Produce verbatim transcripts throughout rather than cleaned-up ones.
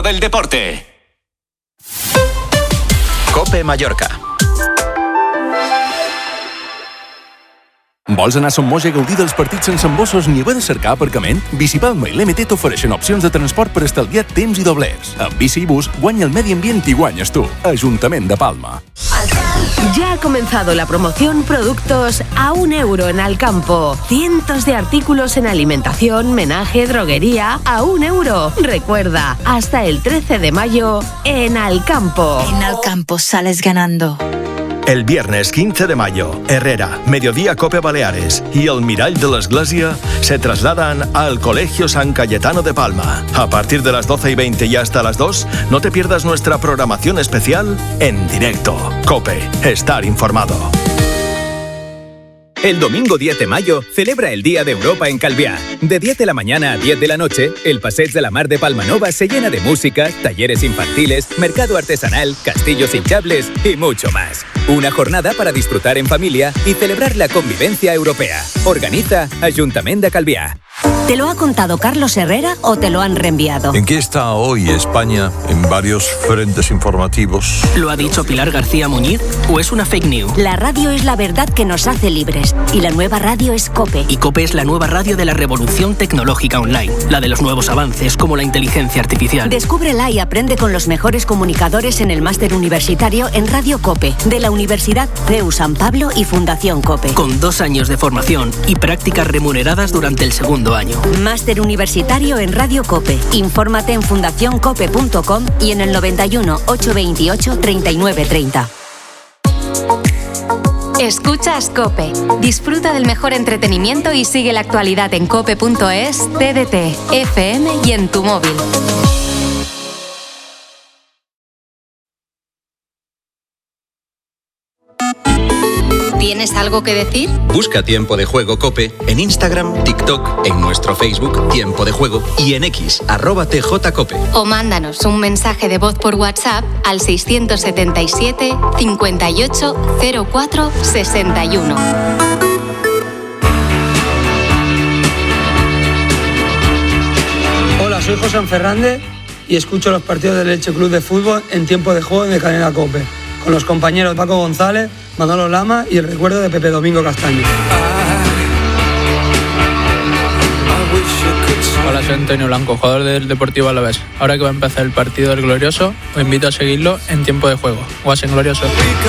del deporte. COPE Mallorca. Vols anar a Son Moix a gaudir dels partits sense embossos ni haver de cercar aparcament? Bicipalma i l'M T t'ofereixen opcions de transport per estalviar temps i doblers. Amb Bici i Bus, guanya el medi ambient i guanyes tu. Ajuntament de Palma. Ya ha comenzado la promoción Productos a un euro en Alcampo. Cientos de artículos en alimentación, menaje, droguería a un euro. Recuerda, hasta el trece de mayo en Alcampo. En Alcampo sales ganando. El viernes quince de mayo, Herrera, Mediodía Cope Baleares y el Mirall de la Iglesia se trasladan al Colegio San Cayetano de Palma. A partir de las doce y veinte y hasta las dos, no te pierdas nuestra programación especial en directo. Cope, estar informado. El domingo diez de mayo celebra el Día de Europa en Calviá. De diez de la mañana a diez de la noche, el Passeig de la Mar de Palmanova se llena de música, talleres infantiles, mercado artesanal, castillos hinchables y mucho más. Una jornada para disfrutar en familia y celebrar la convivencia europea. Organiza Ayuntament de Calviá. ¿Te lo ha contado Carlos Herrera o te lo han reenviado? ¿En qué está hoy España en varios frentes informativos? ¿Lo ha dicho Pilar García Muñiz o es una fake news? La radio es la verdad que nos hace libres y la nueva radio es COPE. Y COPE es la nueva radio de la revolución tecnológica online, la de los nuevos avances como la inteligencia artificial. Descúbrela y aprende con los mejores comunicadores en el máster universitario en Radio COPE de la Universidad C E U San Pablo y Fundación COPE. Con dos años de formación y prácticas remuneradas durante el segundo año. Máster universitario en Radio COPE. Infórmate en fundación cope punto com y en el noventa y uno, ochocientos veintiocho, treinta y nueve treinta. Escuchas COPE. Disfruta del mejor entretenimiento y sigue la actualidad en cope punto es, T D T, F M y en tu móvil. ¿Tienes algo que decir? Busca Tiempo de Juego COPE en Instagram, TikTok, en nuestro Facebook Tiempo de Juego y en X, arroba T J Cope. O mándanos un mensaje de voz por WhatsApp al seiscientos setenta y siete, cincuenta y ocho, cero cuatro, sesenta y uno. Hola, soy José Fernández y escucho los partidos del Elche Club de Fútbol en Tiempo de Juego de Cadena COPE, con los compañeros Paco González, Manolo Lama y el recuerdo de Pepe Domingo Castaño. Hola, soy Antonio Blanco, jugador del Deportivo Alavés. Ahora que va a empezar el partido del Glorioso, os invito a seguirlo en Tiempo de Juego. Guasen Glorioso.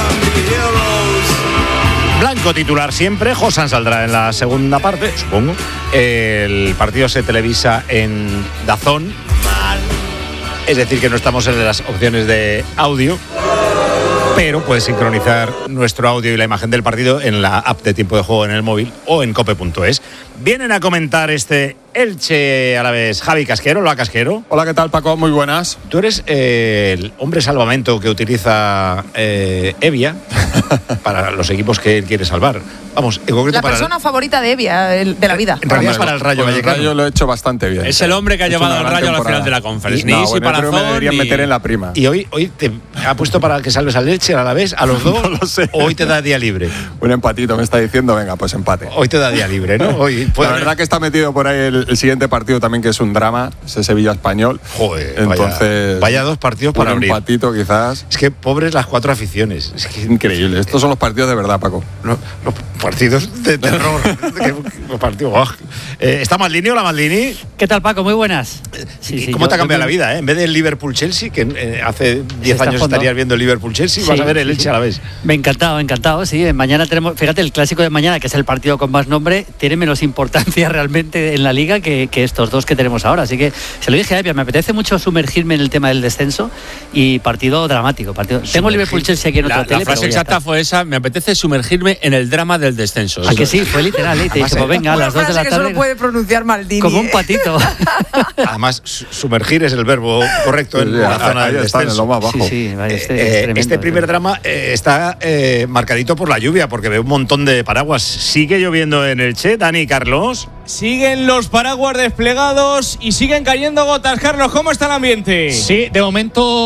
Blanco titular siempre, Josan saldrá en la segunda parte, supongo. El partido se televisa en DAZN, es decir, que no estamos en las opciones de audio, pero puedes sincronizar nuestro audio y la imagen del partido en la app de Tiempo de Juego en el móvil o en cope punto es. Vienen a comentar este Elche Alavés Javi Casquero. Hola, Casquero. Hola, ¿qué tal, Paco? Muy buenas. Tú eres eh, el hombre salvamento que utiliza eh, Evia para los equipos que él quiere salvar. Vamos, en concreto la para persona el... favorita de Evia, el, de la vida. En realidad es para el Rayo Con Vallecano. El Rayo lo he hecho bastante bien. Es el hombre que ha llevado al Rayo a la final de la Conference. No, Ni bueno, para creo que me deberían ni... meter en la prima. Y hoy, hoy te ha puesto para que salves al Elche, a la vez, a los dos. No lo sé. O hoy te da día libre. Un empatito me está diciendo, venga, pues empate. Hoy te da día libre, ¿no? Hoy la verdad haber... que está metido por ahí el, el siguiente partido también, que es un drama, ese Sevilla-Español. Joder, entonces vaya, vaya dos partidos para un abrir. Un empatito quizás. Es que pobres las cuatro aficiones. Es que increíble. Estos son los partidos de verdad, Paco. No, los partidos de terror. Los partidos. Oh. Eh, ¿Está Maldini? Hola, Maldini. ¿Qué tal, Paco? Muy buenas. Sí, sí, ¿Cómo yo, te ha cambiado yo, la vida? Eh? En vez del Liverpool-Chelsea, que eh, hace diez años estarías viendo el Liverpool-Chelsea, sí, vas a ver el Elche sí, sí. a la vez. Me ha encantado, encantado, sí. Mañana tenemos, fíjate, el clásico de mañana, que es el partido con más nombre, tiene menos importancia realmente en la liga que, que estos dos que tenemos ahora. Así que se lo dije a Evia, me apetece mucho sumergirme en el tema del descenso y partido dramático. Partido. Tengo el Liverpool-Chelsea aquí en otra la, tele. La frase exacta fue esa: me apetece sumergirme en el drama del descenso. ¿A que sí? Fue literal, ¿eh? Te dije, pues venga, a las dos de la tarde. Que solo puede pronunciar Maldini. Como un patito. Además, sumergir es el verbo correcto en sí, la zona del descenso. En lo más bajo. Sí, sí, vale, este, eh, es tremendo, este primer es drama eh, está eh, marcadito por la lluvia, porque veo un montón de paraguas. ¿Sigue lloviendo en Elche, Dani y Carlos? Siguen los paraguas desplegados y siguen cayendo gotas. Carlos, ¿cómo está el ambiente? Sí, de momento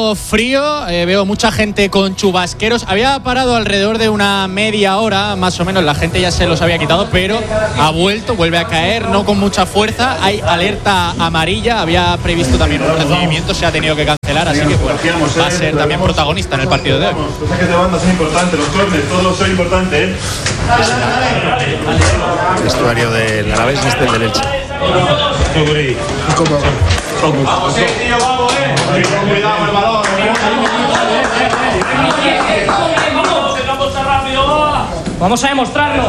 poco frío, eh, veo mucha gente con chubasqueros. Había parado alrededor de una media hora, más o menos, la gente ya se los había quitado, pero ha vuelto, vuelve a caer, no con mucha fuerza. Hay alerta amarilla, había previsto también un recibimiento, se ha tenido que cancelar, así que bueno, va a ser también protagonista en el partido de hoy. Los saques de banda son importantes, los corners, todos son importantes, ¿eh? El vestuario del Alavés este del Elche. Vamos a demostrarlo.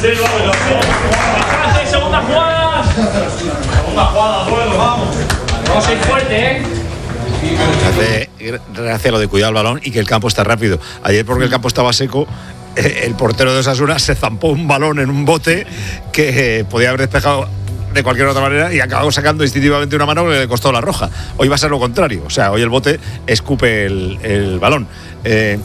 Segunda jugada. Segunda jugada, vamos. Vamos a ir fuerte, ¿eh? Hace gracia lo de cuidar el balón y que el campo está rápido. Ayer, porque el campo estaba seco, el portero de Osasuna se zampó un balón en un bote que podía haber despejado de cualquier otra manera y acabó sacando instintivamente una mano que le costó la roja. Hoy va a ser lo contrario, o sea, hoy el bote escupe el, el balón. Eh,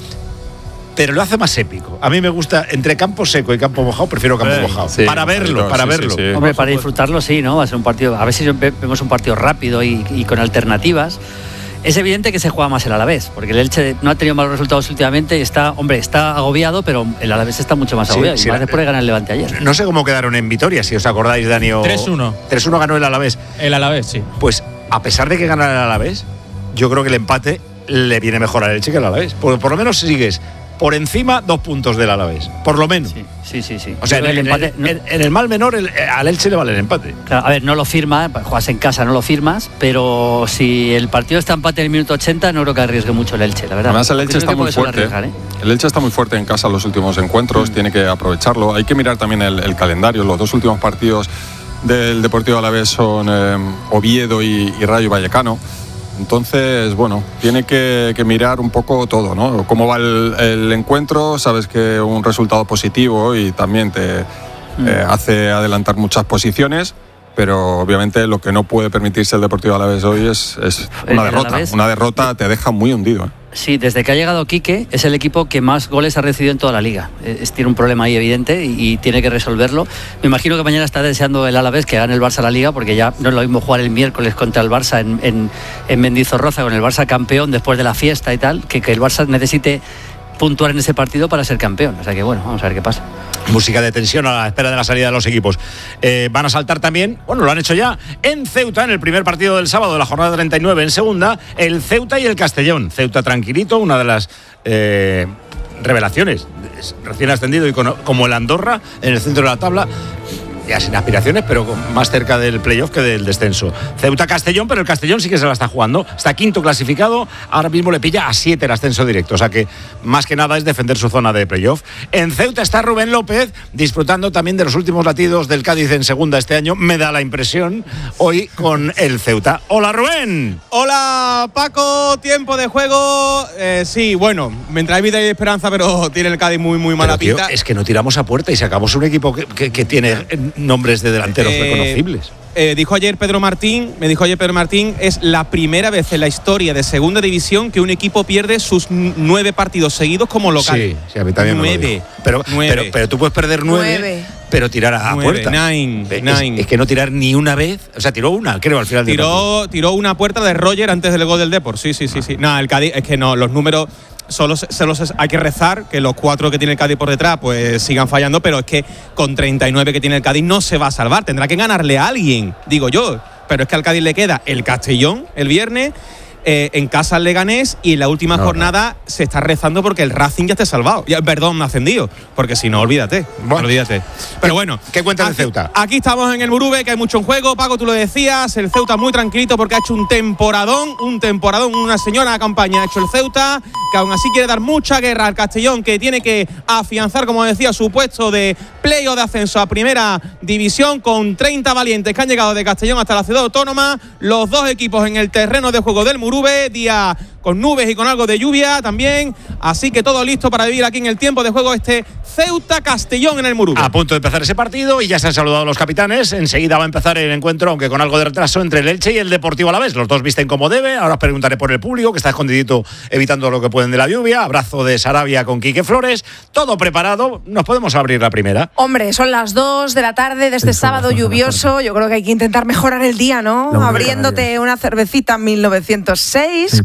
pero lo hace más épico. A mí me gusta, entre campo seco y campo mojado, prefiero campo eh, mojado. Sí, para verlo, para sí, verlo. Sí, sí. Hombre, para disfrutarlo sí, ¿no? Va a ser un partido, a ver si vemos un partido rápido y, y con alternativas. Es evidente que se juega más el Alavés, porque el Elche no ha tenido malos resultados últimamente y está, hombre, está agobiado, pero el Alavés está mucho más agobiado. Sí, sí, y más después de ganar el Levante ayer. No sé cómo quedaron en Vitoria, si os acordáis, Dani. O... tres uno. tres uno ganó el Alavés. El Alavés, sí. Pues a pesar de que gana el Alavés, yo creo que el empate le viene mejor al Elche que al Alavés. Porque por lo menos sigues por encima dos puntos del Alavés, por lo menos. Sí, sí, sí. sí. O sea, en el, empate, en, en, en el mal menor, el, al Elche le vale el empate. Claro, a ver, no lo firma, juegas en casa, no lo firmas, pero si el partido está empate en el minuto ochenta, no creo que arriesgue mucho el Elche, la verdad. Además, el Elche está muy fuerte. ¿eh? El Elche está muy fuerte en casa en los últimos encuentros, mm. tiene que aprovecharlo. Hay que mirar también el, el calendario. Los dos últimos partidos del Deportivo Alavés son eh, Oviedo y, y Rayo Vallecano. Entonces, bueno, tiene que, que mirar un poco todo, ¿no? Cómo va el, el encuentro, sabes que un resultado positivo y también te mm. eh, hace adelantar muchas posiciones, pero obviamente lo que no puede permitirse el Deportivo Alavés hoy es, es una derrota. Alavés, una derrota te deja muy hundido, ¿eh? Sí, desde que ha llegado Quique es el equipo que más goles ha recibido en toda la liga. Es, tiene un problema ahí evidente y, y tiene que resolverlo. Me imagino que mañana está deseando el Alavés que gane el Barça la Liga, porque ya no es lo mismo jugar el miércoles contra el Barça en, en, en Mendizorroza con el Barça campeón después de la fiesta y tal, que, que el Barça necesite puntuar en ese partido para ser campeón. O sea que bueno, vamos a ver qué pasa. Música de tensión a la espera de la salida de los equipos. Eh, van a saltar también, bueno, lo han hecho ya, en Ceuta, en el primer partido del sábado de la jornada treinta y nueve, en segunda, el Ceuta y el Castellón. Ceuta tranquilito, una de las eh, revelaciones, recién ascendido y con, como el Andorra, en el centro de la tabla, ya sin aspiraciones, pero más cerca del playoff que del descenso. Ceuta-Castellón, pero el Castellón sí que se la está jugando. Está quinto clasificado, ahora mismo le pilla a siete el ascenso directo, o sea que más que nada es defender su zona de playoff. En Ceuta está Rubén López, disfrutando también de los últimos latidos del Cádiz en segunda este año, me da la impresión, hoy con el Ceuta. ¡Hola, Rubén! Hola, Paco, tiempo de juego. Eh, sí, bueno, mientras hay vida y esperanza, pero tiene el Cádiz muy, muy mala pero, tío, pinta. Es que no tiramos a puerta y sacamos un equipo que, que, que tiene nombres de delanteros eh, reconocibles. Eh, dijo ayer Pedro Martín, me dijo ayer Pedro Martín, es la primera vez en la historia de Segunda División que un equipo pierde sus nueve partidos seguidos como local. Sí, sí, a mí también nueve. Me lo digo. Pero, nueve. Pero, pero tú puedes perder nueve, nueve. pero tirar a, nueve, puerta. Nine, es, nine. es que no tirar ni una vez, o sea, tiró una, creo, al final. Tiró, tiró una puerta de Roger antes del gol del Depor. Sí, sí, sí, ah. sí. Nada, el Cádiz, es que no, los números solo se los hay que rezar que los cuatro que tiene el Cádiz por detrás pues sigan fallando, pero es que con treinta y nueve que tiene el Cádiz no se va a salvar, tendrá que ganarle a alguien, digo yo, pero es que al Cádiz le queda el Castellón el viernes, eh, en casa al Leganés, y en la última no, jornada no. se está rezando porque el Racing ya esté salvado, ya, perdón, ascendido, porque si no, olvídate, bueno, olvídate. Pero bueno, ¿qué cuenta el Ceuta? Aquí estamos en el Murube, que hay mucho en juego. Paco, tú lo decías, el Ceuta muy tranquilito porque ha hecho un temporadón, un temporadón, una señora campaña ha hecho el Ceuta, que aún así quiere dar mucha guerra al Castellón, que tiene que afianzar, como decía, su puesto de play o de ascenso a primera división, con treinta valientes que han llegado de Castellón hasta la ciudad autónoma, los dos equipos en el terreno de juego del Murube, día con nubes y con algo de lluvia también, así que todo listo para vivir aquí en el tiempo de juego este Ceuta-Castellón en el Murube. A punto de empezar ese partido y ya se han saludado los capitanes. Enseguida va a empezar el encuentro, aunque con algo de retraso, entre el Elche y el Deportivo Alavés. Los dos visten como debe. Ahora os preguntaré por el público, que está escondidito evitando lo que pueden de la lluvia. Abrazo de Sarabia con Quique Flores. Todo preparado. Nos podemos abrir la primera. Hombre, son las dos de la tarde de este sábado lluvioso. Yo creo que hay que intentar mejorar el día, ¿no? Abriéndote una cervecita en mil novecientos seis, cuando se te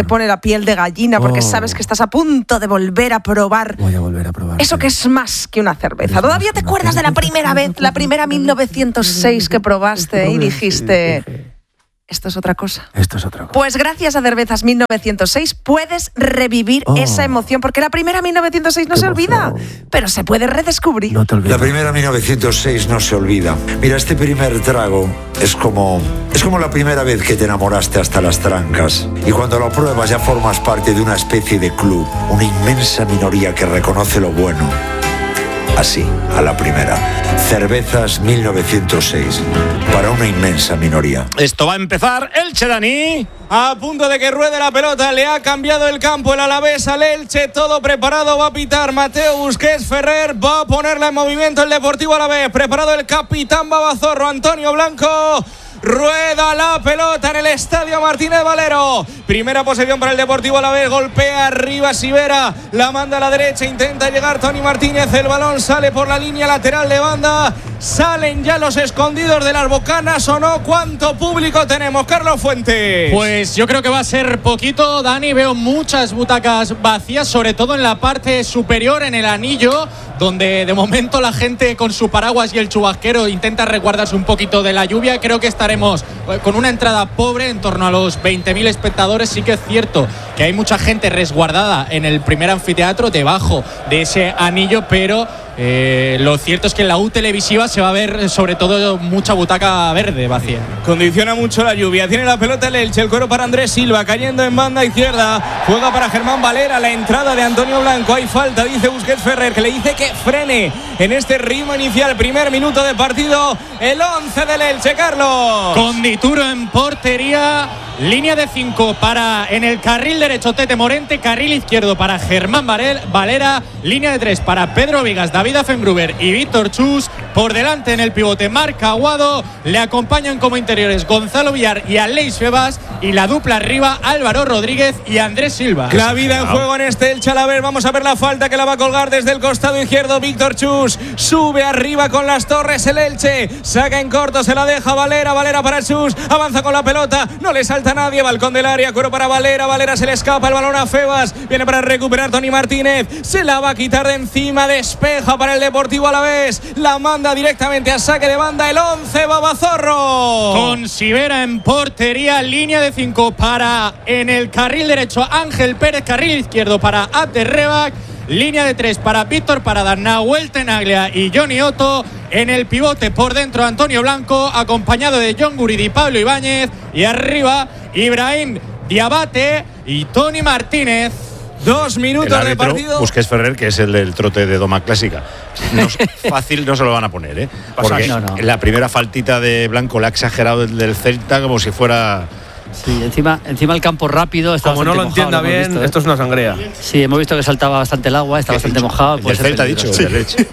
pone la piel de gallina porque Oh. sabes que estás a punto de volver a probar. Voy a volver a probar. Eso que es más que una cerveza. ¿Todavía te acuerdas de la primera vez, la primera mil novecientos seis que probaste y dijiste, esto es otra cosa? Esto es otra cosa. Pues gracias a Cervezas mil novecientos seis puedes revivir Oh. esa emoción, porque la primera mil novecientos seis no se olvida, pero se puede redescubrir. No te olvides. La primera mil novecientos seis no se olvida. Mira, este primer trago es como es como la primera vez que te enamoraste hasta las trancas. Y cuando lo pruebas ya formas parte de una especie de club, una inmensa minoría que reconoce lo bueno. Así, a la primera. Cervezas mil novecientos seis. Para una inmensa minoría. Esto va a empezar. Elche, Dani. A punto de que ruede la pelota, le ha cambiado el campo el Alavés al Elche, todo preparado, va a pitar Mateo Busquets Ferrer, va a ponerla en movimiento el Deportivo Alavés, preparado el capitán Babazorro, Antonio Blanco. Rueda la pelota en el Estadio Martínez Valero. Primera posesión para el Deportivo Alavés. Golpea arriba Sivera. La manda a la derecha. Intenta llegar Toni Martínez. El balón sale por la línea lateral de banda. Salen ya los escondidos de las bocanas o no. ¿Cuánto público tenemos, Carlos Fuentes? Pues yo creo que va a ser poquito, Dani. Veo muchas butacas vacías, sobre todo en la parte superior, en el anillo, donde de momento la gente con su paraguas y el chubasquero intenta resguardarse un poquito de la lluvia. Creo que estaremos con una entrada pobre, en torno a los veinte mil espectadores. Sí que es cierto que hay mucha gente resguardada en el primer anfiteatro, debajo de ese anillo, pero eh, lo cierto es que en la U televisiva se va a ver sobre todo mucha butaca verde vacía. Condiciona mucho la lluvia. Tiene la pelota el Elche, el cuero para Andrés Silva, cayendo en banda izquierda. Juega para Germán Valera, la entrada de Antonio Blanco. Hay falta, dice Busquets Ferrer, que le dice que frene en este ritmo inicial. Primer minuto de partido, el once del Elche, Carlos. Con Dituro en portería, línea de cinco para en el carril derecho Tete Morente, carril izquierdo para Germán Valera, línea de tres para Pedro Vigas, David Affengruber y Víctor Chus. Por delante en el pivote Marc Aguado, le acompañan como interiores Gonzalo Villar y Aleix Febas, y la dupla arriba Álvaro Rodríguez y Andrés Silva. La vida en juego en este Elche Alavés. Vamos a ver la falta que la va a colgar desde el costado izquierdo Víctor Chus. Sube arriba con las torres el Elche, saca en corto, se la deja Valera, Valera para Chus, avanza con la pelota, no le salta nadie, balcón del área, cuero para Valera, Valera se le escapa el balón a Febas, viene para recuperar Toni Martínez, se la va a quitar de encima, despeja para el Deportivo Alavés, la manda directamente a saque de banda el once Babazorro. Con Sivera en portería, línea de cinco para en el carril derecho Ángel Pérez, carril izquierdo para Abder Rebak, línea de tres para Víctor Parada, Nahuel Tenaglia y Johnny Otto. En el pivote por dentro Antonio Blanco, acompañado de John Guridi y Pablo Ibáñez, y arriba Ibrahim Diabate y Toni Martínez. Dos minutos el árbitro, de partido. Busquets Ferrer, que es el del trote de Doma Clásica. No, fácil no se lo van a poner, ¿eh? Porque no, no. la primera faltita de Blanco la ha exagerado el del Celta como si fuera. Sí, encima, encima el campo rápido está Como no lo bastante entienda mojado, bien, visto, ¿eh? esto es una sangría. Sí, hemos visto que saltaba bastante el agua, está bastante mojado. El puede del ser Celta ha dicho, peligroso. el del Elche.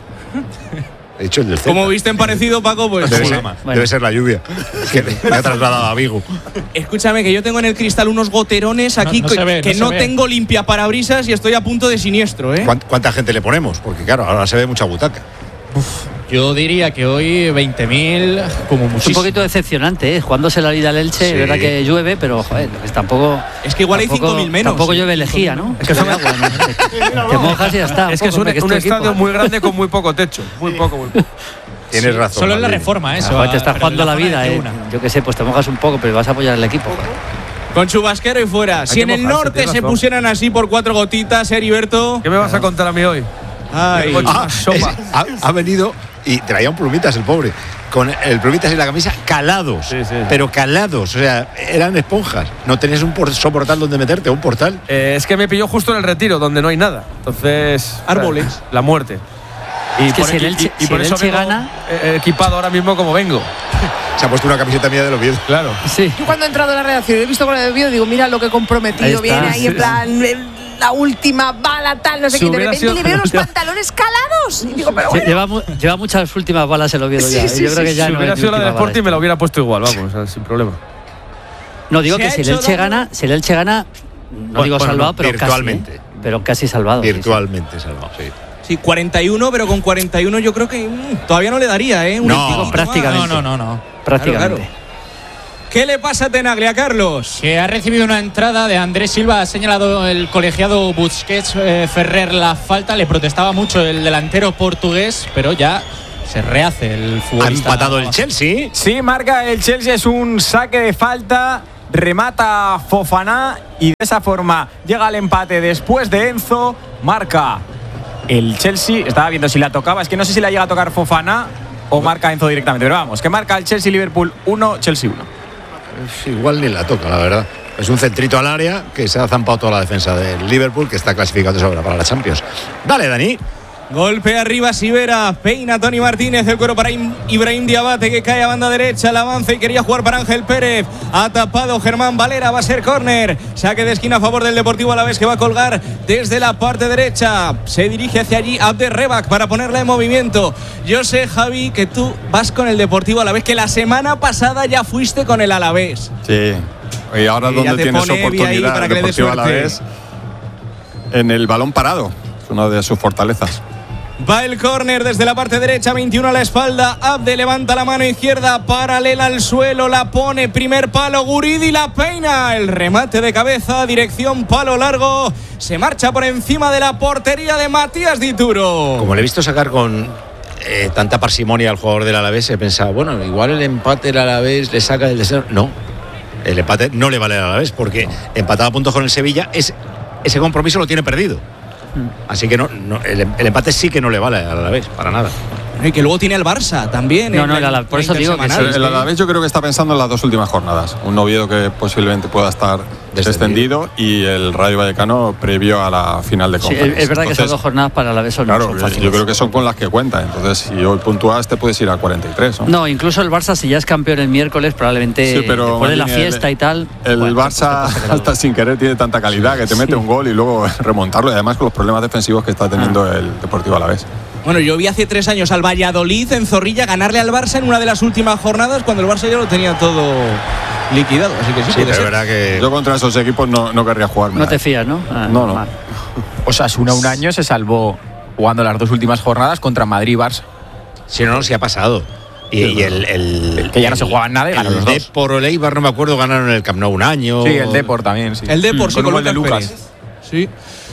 He dicho el del Celta. Como viste en parecido, Paco, pues Debe, sí. ser, Bueno. debe ser la lluvia. Que me ha trasladado a Vigo. Escúchame, que yo tengo en el cristal unos goterones aquí No, no que, se ve, que no no, se ve. tengo limpia parabrisas y estoy a punto de siniestro, ¿eh? ¿Cuánt- ¿Cuánta gente le ponemos? Porque claro, ahora se ve mucha butaca. Yo diría que hoy veinte mil como Es un muchísimo. poquito decepcionante, ¿eh? Jugándose la vida al Elche, Sí. es verdad que llueve, pero joder, pues tampoco. Es que igual hay tampoco- cinco mil menos. Tampoco llueve lejía, ¿no? Es que son agua, ¿no? Te mojas y ya está. Es que es poco, un, me que es un tu equipo. estadio muy grande con muy poco techo. Muy poco, muy poco. Tienes razón. Solo en la Madrid. reforma, eso. Ah, joder, te estás pero en jugando la zona vida, de ¿eh? tribuna. Yo qué sé, pues te mojas un poco, pero vas a apoyar al equipo. joder. Con chubasquero y fuera. Si que en el mojarse, norte tienes se razón. pusieran así por cuatro gotitas, Heriberto. ¿Qué me vas a contar a mí hoy? Ay. Coño, Ah, sopa. es- ha, ha venido y traía un plumitas el pobre. Con el plumitas y la camisa calados. Sí, sí, sí. Pero calados. O sea, eran esponjas. No tenías un por- soportal donde meterte, un portal. Eh, es que me pilló justo en el retiro, donde no hay nada. Entonces. Árboles. o sea, La muerte. Y Es que por, si el y- Elche- y- y si por el eso Elche vengo, gana- eh, equipado ahora mismo como vengo. Se ha puesto una camiseta mía del Oviedo. Claro. Sí. Yo cuando he entrado a la redacción he visto con el vídeo, digo, mira lo que he Ahí comprometido, está, viene ahí sí, en plan eh, la última bala, tal, no sé Si qué, y de hubiera repente sido- le veo los pantalones calados. Y digo, pero Sí, bueno. lleva, mu- lleva muchas últimas balas el Oviedo ya. Sí, ¿eh? sí, Yo creo sí, que ya si no hubiera es sido la última del bala Sporting me esta. lo hubiera puesto igual, vamos, o sea, sin problema. No, digo Se que ha si el hecho Elche doble. gana, si el Elche gana, no Bueno, digo bueno, salvado, no, pero virtualmente. casi. ¿eh? Pero casi salvado. sí, sí. Virtualmente salvado, sí. Sí, cuarenta y uno, pero con cuarenta y uno yo creo que mm, todavía no le daría, ¿eh? Un No. empujón Prácticamente. No, no, no, no. Prácticamente. Claro, claro. ¿Qué le pasa a Tenaglia, Carlos? Que ha recibido una entrada de Andrés Silva, ha señalado el colegiado Busquets eh, Ferrer la falta, le protestaba mucho el delantero portugués, pero ya se rehace el futbolista. ¿Ha empatado el Chelsea? Sí, marca el Chelsea, es un saque de falta, remata Fofana y de esa forma llega al empate después de Enzo, marca el Chelsea, estaba viendo si la tocaba, es que no sé si la llega a tocar Fofana o marca Enzo directamente, pero vamos, que marca el Chelsea, Liverpool uno, Chelsea uno. Pues igual ni la toca, la verdad. Es un centrito al área que se ha zampado toda la defensa del Liverpool, que está clasificado de sobra para la Champions. Dale, Dani. Golpe arriba Sivera, peina Tony Martínez, el cuero para Ibrahim Diabate que cae a banda derecha, el avance y quería jugar para Ángel Pérez, ha tapado Germán Valera, va a ser córner, saque de esquina a favor del Deportivo Alavés que va a colgar desde la parte derecha, se dirige hacia allí Abder Rebak para ponerla en movimiento. Yo sé, Javi, que tú vas con el Deportivo Alavés, que la semana pasada ya fuiste con el Alavés. Sí, y ahora y donde tienes oportunidad para el que Deportivo le dé Alavés en el balón parado, es una de sus fortalezas. Va el córner desde la parte derecha, veintiuno a la espalda. Abde levanta la mano izquierda, paralela al suelo, la pone, primer palo, Guridi la peina. El remate de cabeza, dirección palo largo. Se marcha por encima de la portería de Matías Dituro. Como le he visto sacar con eh, tanta parsimonia al jugador del Alavés, he pensado, bueno, igual el empate del Alavés le saca del deseo. No, el empate no le vale al Alavés porque empatado a puntos con el Sevilla, es, ese compromiso lo tiene perdido. Así que no, no el, el empate sí que no le vale al Alavés, para nada. Y que luego tiene el Barça también. No, no, el Alavés, por eso digo que el, el Alavés yo creo que está pensando en las dos últimas jornadas. Un Oviedo que posiblemente pueda estar descendido y el Rayo Vallecano previo a la final de Conference. Sí, es verdad. Entonces, que esas dos jornadas para el Alavés son, claro, son fáciles. Yo creo que son con las que cuenta. Entonces, si hoy puntúas, te puedes ir a cuarenta y tres, ¿no? No, incluso el Barça, si ya es campeón el miércoles, probablemente sí, pero después de la el, fiesta y tal. El bueno, Barça, hasta sin querer, tiene tanta calidad que te mete sí. un gol y luego remontarlo. Y además con los problemas defensivos que está teniendo ah. el Deportivo Alavés. Bueno, yo vi hace tres años al Valladolid en Zorrilla ganarle al Barça en una de las últimas jornadas cuando el Barça ya lo tenía todo liquidado. Así que sí, sí puede ser. Verdad que yo contra esos equipos no, no querría jugar. No te fías, ¿no? Ah, no, no. Osasuna un año se salvó jugando las dos últimas jornadas contra Madrid y Barça. Sí, no, no, sí ha pasado. Y, y el, el, el que ya no se jugaban nada y el, el Depor o el Eibar, no me acuerdo, ganaron el Camp Nou un año. Sí, el Depor también, sí. El Depor, mm, sí, con, con el de Lucas. Pérez. Sí.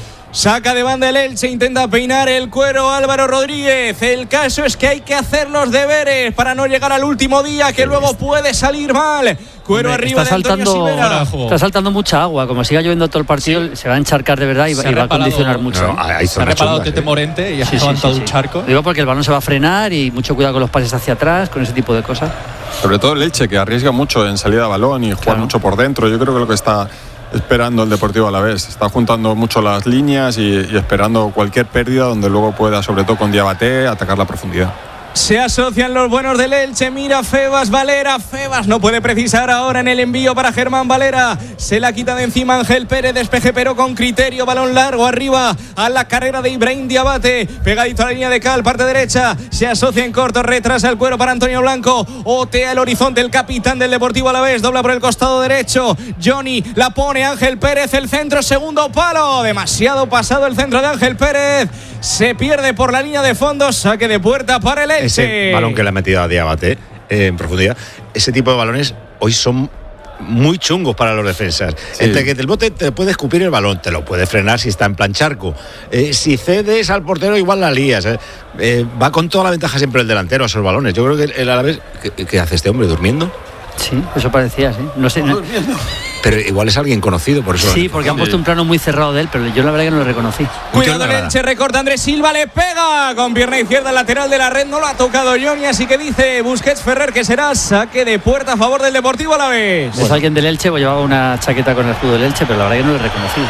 Saca de banda el Elche, intenta peinar el cuero Álvaro Rodríguez. El caso es que hay que hacer los deberes para no llegar al último día, que luego puede salir mal. Cuero Hombre, arriba está de Antonio saltando, Sivera. Está saltando mucha agua. Como siga lloviendo todo el partido, sí. se va a encharcar de verdad y, va, y va a condicionar mucho. No, ¿eh? Se ha reparado Tete ¿eh? Morente y ha sí, levantado sí, sí, un charco. Sí. Digo porque el balón se va a frenar y mucho cuidado con los pases hacia atrás, con ese tipo de cosas. Sobre todo el Elche, que arriesga mucho en salida de balón y juega claro. mucho por dentro. Yo creo que lo que está esperando el Deportivo Alavés. Está juntando mucho las líneas y, y esperando cualquier pérdida donde luego pueda, sobre todo con Diabaté, atacar la profundidad. Se asocian los buenos del Elche. Mira Febas, Valera. Febas no puede precisar ahora en el envío para Germán Valera. Se la quita de encima Ángel Pérez. Despeje pero con criterio. Balón largo arriba a la carrera de Ibrahim Diabate. Pegadito a la línea de Cal, parte derecha. Se asocia en corto. Retrasa el cuero para Antonio Blanco. Otea el horizonte el capitán del Deportivo Alavés. Dobla por el costado derecho. Johnny la pone Ángel Pérez. El centro, segundo palo. Demasiado pasado el centro de Ángel Pérez. Se pierde por la línea de fondo. Saque de puerta para el Elche. Ese balón que le ha metido a Diabate eh, en profundidad, ese tipo de balones hoy son muy chungos para los defensas. Sí. Entre que el bote te puede escupir el balón, te lo puede frenar si está en plan charco. Eh, si cedes al portero, igual la lías. Eh. Eh, va con toda la ventaja siempre el delantero a esos balones. Yo creo que el Alavés. ¿Qué, qué hace este hombre? ¿Durmiendo? Sí, eso parecía, sí. No sé. No. Pero igual es alguien conocido, por eso. Sí, porque han puesto un plano muy cerrado de él, pero yo la verdad que no lo reconocí. Cuidado el Elche, recorta Andrés Silva, le pega con pierna izquierda lateral de la red, no lo ha tocado Johnny, así que dice Busquets Ferrer que será saque de puerta a favor del Deportivo Alavés. Es bueno. alguien del Elche, pues llevaba una chaqueta con el escudo del Elche, pero la verdad que no lo he reconocido.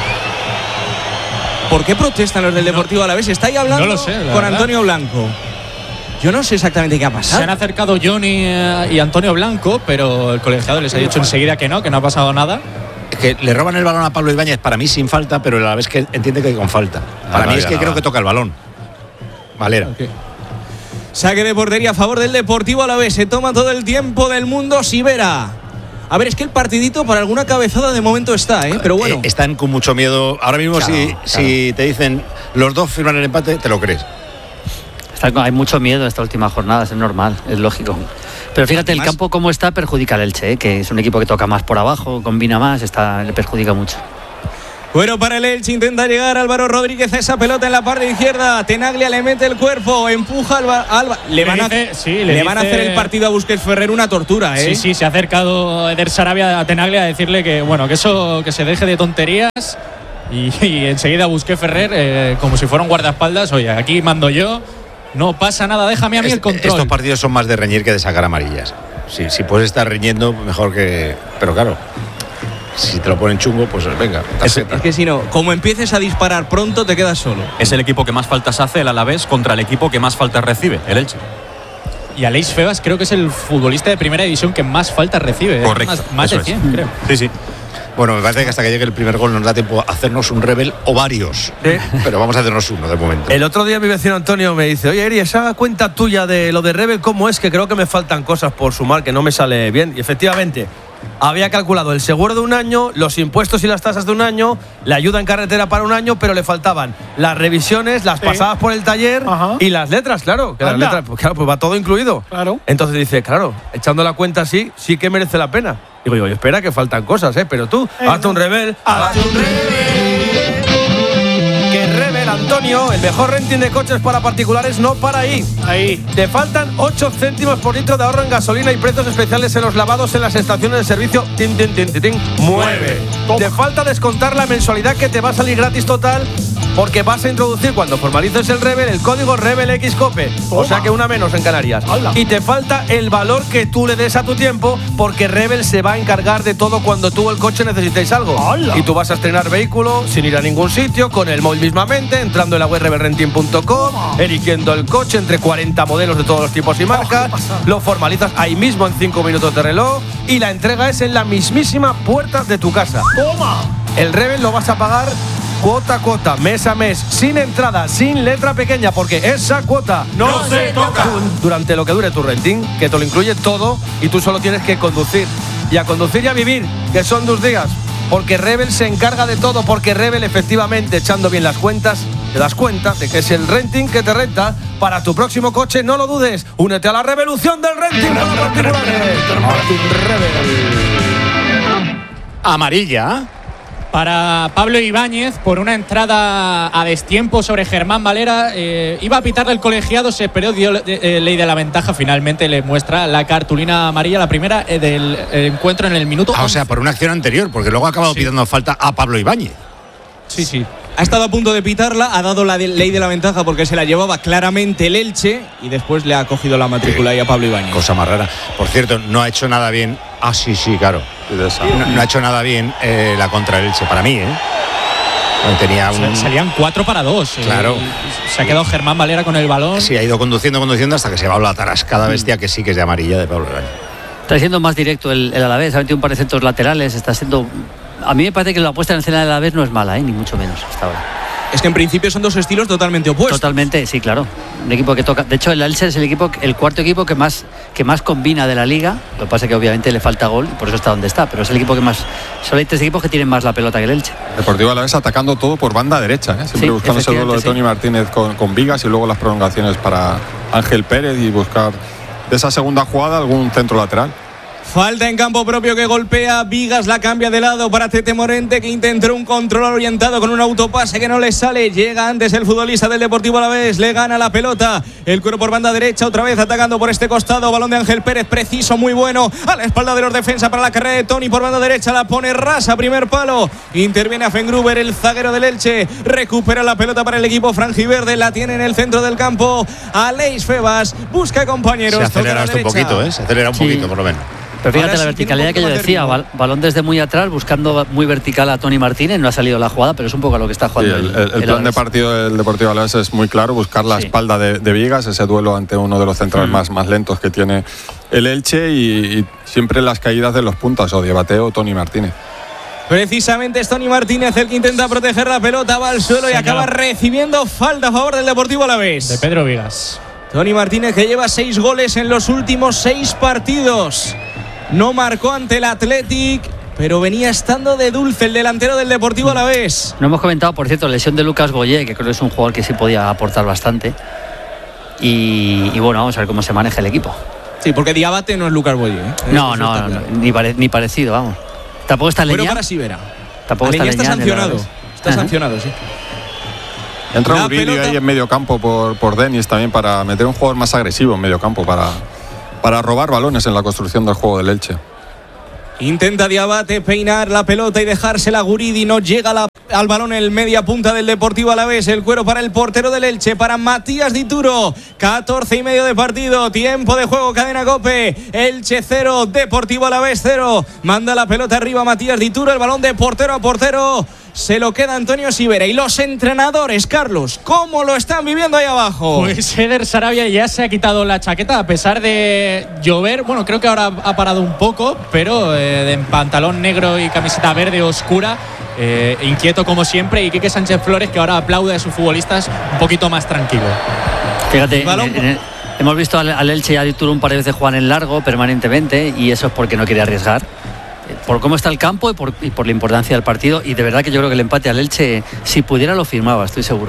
¿Por qué protestan los del Deportivo Alavés? Está ahí hablando no lo sé, con verdad. Antonio Blanco. Yo no sé exactamente qué ha pasado. Se han acercado Johnny y Antonio Blanco, pero el colegiado les ha dicho enseguida que no, que no ha pasado nada. Es que le roban el balón a Pablo Ibáñez, para mí sin falta, pero a la vez que entiende que con falta. Para ah, mí no, es que no, creo no. que toca el balón. Valera. Okay. Saque de portería a favor del Deportivo Alavés. Se toma todo el tiempo del mundo Sivera. A ver, es que el partidito para alguna cabezada de momento está, ¿eh? Pero bueno. Eh, están con mucho miedo. Ahora mismo claro, si, claro. si te dicen los dos firman el empate, te lo crees. Hay mucho miedo en esta última jornada, es normal, es lógico. Pero fíjate, el más. campo como está perjudica al Elche, ¿eh? Que es un equipo que toca más por abajo, combina más, está, le perjudica mucho. Bueno, para el Elche intenta llegar Álvaro Rodríguez a esa pelota en la parte izquierda. Tenaglia le mete el cuerpo, empuja Alba, Alba. Le, van, dice, a, sí, le le van a dice... hacer el partido a Busquets Ferrer una tortura, ¿eh? Sí, sí, se ha acercado Eder Sarabia a Tenaglia a decirle que, bueno, que eso, que se deje de tonterías. Y, y enseguida Busquets Ferrer, eh, como si fuera un guardaespaldas, oye, aquí mando yo, no pasa nada, déjame a mí Es, el control. Estos partidos son más de reñir que de sacar amarillas. Sí, si puedes estar riñendo, mejor que. Pero claro, si te lo ponen chungo, pues venga, tarjeta. Es que si no, como empieces a disparar pronto, te quedas solo. Es el equipo que más faltas hace, el Alavés, contra el equipo que más faltas recibe, el Elche. Y Aleix Febas creo que es el futbolista de primera división que más faltas recibe. ¿eh? Correcto. Más, más de Eso cien, es. creo. Sí, sí. Bueno, me parece que hasta que llegue el primer gol nos da tiempo a hacernos un rebel o varios. Sí. Pero vamos a hacernos uno de momento. El otro día mi vecino Antonio me dice: oye, Eri, esa cuenta tuya de lo de Rebel, ¿cómo es? Que creo que me faltan cosas por sumar, que no me sale bien. Y efectivamente, había calculado el seguro de un año, los impuestos y las tasas de un año, la ayuda en carretera para un año, pero le faltaban las revisiones, las sí. pasadas por el taller. Ajá. Y las letras, claro. Que las letras, pues claro, pues va todo incluido. Claro. Entonces dice, claro, echando la cuenta así, sí que merece la pena. Digo yo, espera que faltan cosas, ¿eh? Pero tú, eh, hazte un rebel. ¡Hazte un rebel! Que Rebel, Antonio, el mejor renting de coches para particulares, no para ahí. Ahí. Te faltan ocho céntimos por litro de ahorro en gasolina y precios especiales en los lavados en las estaciones de servicio. Tin, tin, tin, tin, tin. Mueve. Toma. Te falta descontar la mensualidad que te va a salir gratis total, porque vas a introducir cuando formalices el Rebel el código RebelXCope. O sea que una menos en Canarias. ¡Hala! Y te falta el valor que tú le des a tu tiempo, porque Rebel se va a encargar de todo cuando tú o el coche necesitéis algo. ¡Hala! Y tú vas a estrenar vehículo sin ir a ningún sitio, con el móvil mismamente, entrando en la web rebel renting punto com, eligiendo el coche entre cuarenta modelos de todos los tipos y marcas. Oh, lo formalizas ahí mismo en cinco minutos de reloj y la entrega es en la mismísima puerta de tu casa. ¡Toma! El Rebel lo vas a pagar cuota a cuota, mes a mes, sin entrada, sin letra pequeña, porque esa cuota no se toca durante lo que dure tu renting, que te lo incluye todo y tú solo tienes que conducir. Y a conducir y a vivir, que son tus días. Porque Rebel se encarga de todo, porque Rebel, efectivamente, echando bien las cuentas, te das cuenta de que es el renting que te renta para tu próximo coche. No lo dudes, únete a la revolución del renting para particulares. Amarilla para Pablo Ibáñez por una entrada a destiempo sobre Germán Valera. Eh, iba a pitarle el colegiado, se esperó, dio eh, ley de la ventaja. Finalmente le muestra la cartulina amarilla, la primera eh, del eh, encuentro en el minuto. Ah, o sea, por una acción anterior, porque luego ha acabado sí. pitando falta a Pablo Ibáñez. Sí, sí. Ha estado a punto de pitarla, ha dado la de, ley de la ventaja porque se la llevaba claramente el Elche y después le ha cogido la matrícula ahí a Pablo Ibáñez. Cosa más rara. Por cierto, no ha hecho nada bien. Ah, sí, sí, claro. No, no ha hecho nada bien eh, la contra el Elche, para mí, ¿eh? Tenía un... Salían cuatro para dos. Claro. Eh, se ha quedado Germán Valera con el balón. Sí, ha ido conduciendo, conduciendo hasta que se va a la tarascada bestia que sí que es de amarilla de Pablo Ibáñez. Está siendo más directo el, el Alavés, ha metido un par de centros laterales, está siendo... A mí me parece que la apuesta en escena del Alavés no es mala, ¿eh? Ni mucho menos hasta ahora. Es que en principio son dos estilos totalmente opuestos. Totalmente, sí, claro. Un equipo que toca. De hecho, el Elche es el equipo, el cuarto equipo que más, que más combina de la liga. Lo que pasa es que obviamente le falta gol y por eso está donde está. Pero es el equipo que más. Solo hay tres equipos que tienen más la pelota que el Elche. Deportivo Alavés atacando todo por banda derecha, ¿eh? Siempre sí, buscando ese duelo de sí. Tony Martínez con, con Vigas y luego las prolongaciones para Ángel Pérez y buscar de esa segunda jugada algún centro lateral. Falta en campo propio que golpea. Vigas la cambia de lado para Tete Morente, que intentó un control orientado con un autopase que no le sale. Llega antes el futbolista del Deportivo Alavés, le gana la pelota. El cuero por banda derecha, otra vez atacando por este costado. Balón de Ángel Pérez, preciso, muy bueno. A la espalda de los defensas para la carrera de Tony por banda derecha. La pone rasa, primer palo. Interviene a Fengruber, el zaguero del Elche. Recupera la pelota para el equipo franjiverde. La tiene en el centro del campo. Aleix Febas busca compañeros. Se acelera esto un poquito, ¿eh? Se acelera un sí. poquito, por lo menos. Pero fíjate la verticalidad que yo decía, bal, balón desde muy atrás, buscando muy vertical a Tony Martínez, no ha salido la jugada, pero es un poco a lo que está jugando. Sí, el, el, el, el plan de partido del Deportivo Alavés es muy claro, buscar la sí. espalda de, de Vigas, ese duelo ante uno de los centrales mm. más, más lentos que tiene el Elche y, y siempre las caídas de los puntas, o de bateo Tony Martínez. Precisamente es Tony Martínez el que intenta proteger la pelota, va al suelo y acaba recibiendo falta a favor del Deportivo Alavés. De Pedro Vigas. Tony Martínez, que lleva seis goles en los últimos seis partidos. No marcó ante el Athletic, pero venía estando de dulce el delantero del Deportivo Alavés. No hemos comentado, por cierto, la lesión de Lucas Boyé, que creo que es un jugador que sí podía aportar bastante. Y, y bueno, vamos a ver cómo se maneja el equipo. Sí, porque Diabate no es Lucas Boye. ¿eh? No, no, no, no ni, pare, ni parecido, vamos. Tampoco está Leñá. Bueno, para Sivera. Tampoco Leñá está, está Leñá sancionado. Está Ajá. sancionado, sí. Entra Uribe ahí en medio campo por, por Denis también para meter un jugador más agresivo en medio campo, para, para robar balones en la construcción del juego del Elche. Intenta Diabate peinar la pelota y dejársela a Guridi. No llega la, al balón el media punta del Deportivo Alavés. El cuero para el portero del Elche, para Matías Dituro. catorce y medio de partido. Tiempo de juego, cadena COPE. Elche cero, Deportivo Alavés cero. Manda la pelota arriba Matías Dituro. El balón de portero a portero se lo queda Antonio Sivera. Y los entrenadores, Carlos, ¿cómo lo están viviendo ahí abajo? Pues Eder Sarabia ya se ha quitado la chaqueta a pesar de llover. Bueno, creo que ahora ha parado un poco, pero eh, en pantalón negro y camiseta verde oscura, eh, inquieto como siempre. Y Quique Sánchez Flores, que ahora aplaude a sus futbolistas un poquito más tranquilo. Fíjate, en, en, hemos visto al, al Elche y a Dituro un par de veces jugar en largo permanentemente, y eso es porque no quiere arriesgar. Por cómo está el campo y por, y por la importancia del partido, y de verdad que yo creo que el empate al Elche, si pudiera, lo firmaba, estoy seguro.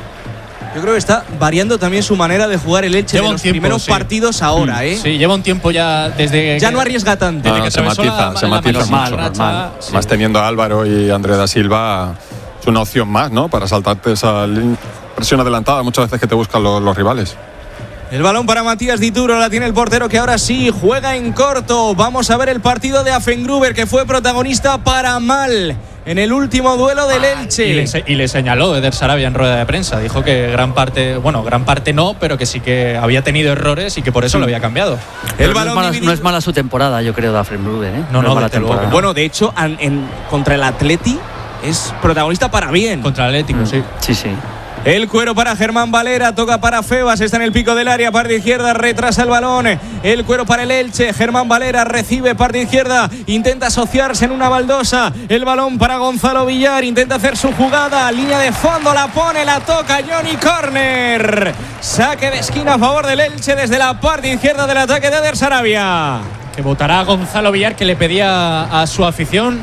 Yo creo que está variando también su manera de jugar el Elche lleva de los tiempo, primeros sí. partidos ahora, ¿eh? Sí, lleva un tiempo ya desde ya que, no arriesga tanto. No, desde que se matiza, la, se la matiza normal, mucho. Normal, sí. Más teniendo a Álvaro y André da Silva, es una opción más, ¿no? Para saltarte esa presión adelantada muchas veces que te buscan los, los rivales. El balón para Matías Dituro, la tiene el portero, que ahora sí juega en corto. Vamos a ver el partido de Afengruber, que fue protagonista para mal en el último duelo del Elche. Y le, y le señaló Eder Sarabia en rueda de prensa. Dijo que gran parte, bueno, gran parte no, pero que sí que había tenido errores y que por eso sí. lo había cambiado. El balón no, es mala, no es mala su temporada, yo creo, de Afengruber, ¿eh? No, no, no es mala temporada. Luego. Bueno, de hecho, en, en, contra el Atleti es protagonista para bien. Contra el Atlético, mm. sí. Sí, sí. El cuero para Germán Valera, toca para Febas, está en el pico del área, parte izquierda, retrasa el balón. El cuero para el Elche, Germán Valera recibe parte izquierda, intenta asociarse en una baldosa. El balón para Gonzalo Villar, intenta hacer su jugada, línea de fondo, la pone, la toca Johnny Corner. Saque de esquina a favor del Elche desde la parte izquierda del ataque de Eder Sarabia. Que votará a Gonzalo Villar, que le pedía a su afición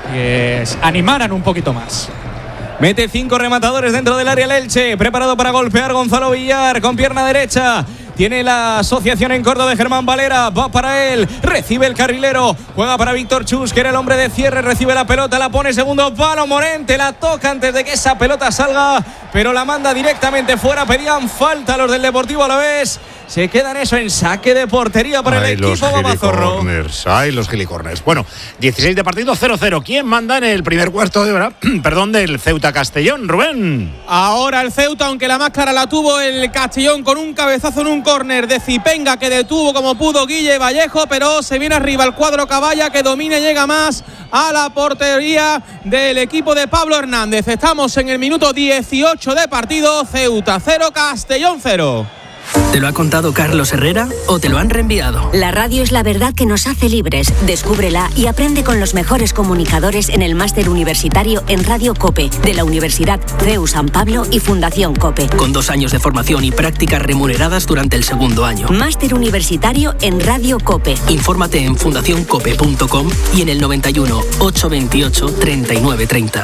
que animaran un poquito más. Mete cinco rematadores dentro del área el Elche. Preparado para golpear Gonzalo Villar con pierna derecha. Tiene la asociación en corto de Germán Valera. Va para él. Recibe el carrilero. Juega para Víctor Chus, que era el hombre de cierre. Recibe la pelota. La pone segundo palo. Morente la toca antes de que esa pelota salga, pero la manda directamente fuera. Pedían falta los del Deportivo Alavés. Se quedan eso en saque de portería para Ay, el equipo Babazorro. Ay, los gilicorners. Bueno, dieciséis de partido, cero cero. ¿Quién manda en el primer cuarto de hora? Perdón, del Ceuta Castellón, Rubén. Ahora el Ceuta, aunque la más clara la tuvo el Castellón con un cabezazo en un córner de Zipenga, que detuvo como pudo Guille Vallejo, pero se viene arriba el cuadro Caballa, que domina y llega más a la portería del equipo de Pablo Hernández. Estamos en el minuto dieciocho de partido. Ceuta cero, Castellón cero. ¿Te lo ha contado Carlos Herrera o te lo han reenviado? La radio es la verdad que nos hace libres. Descúbrela y aprende con los mejores comunicadores en el máster universitario en Radio COPE de la Universidad C E U San Pablo y Fundación COPE. Con dos años de formación y prácticas remuneradas durante el segundo año. Máster universitario en Radio COPE. Infórmate en fundación cope punto com y en el noventa y uno, ochocientos veintiocho, treinta y nueve treinta.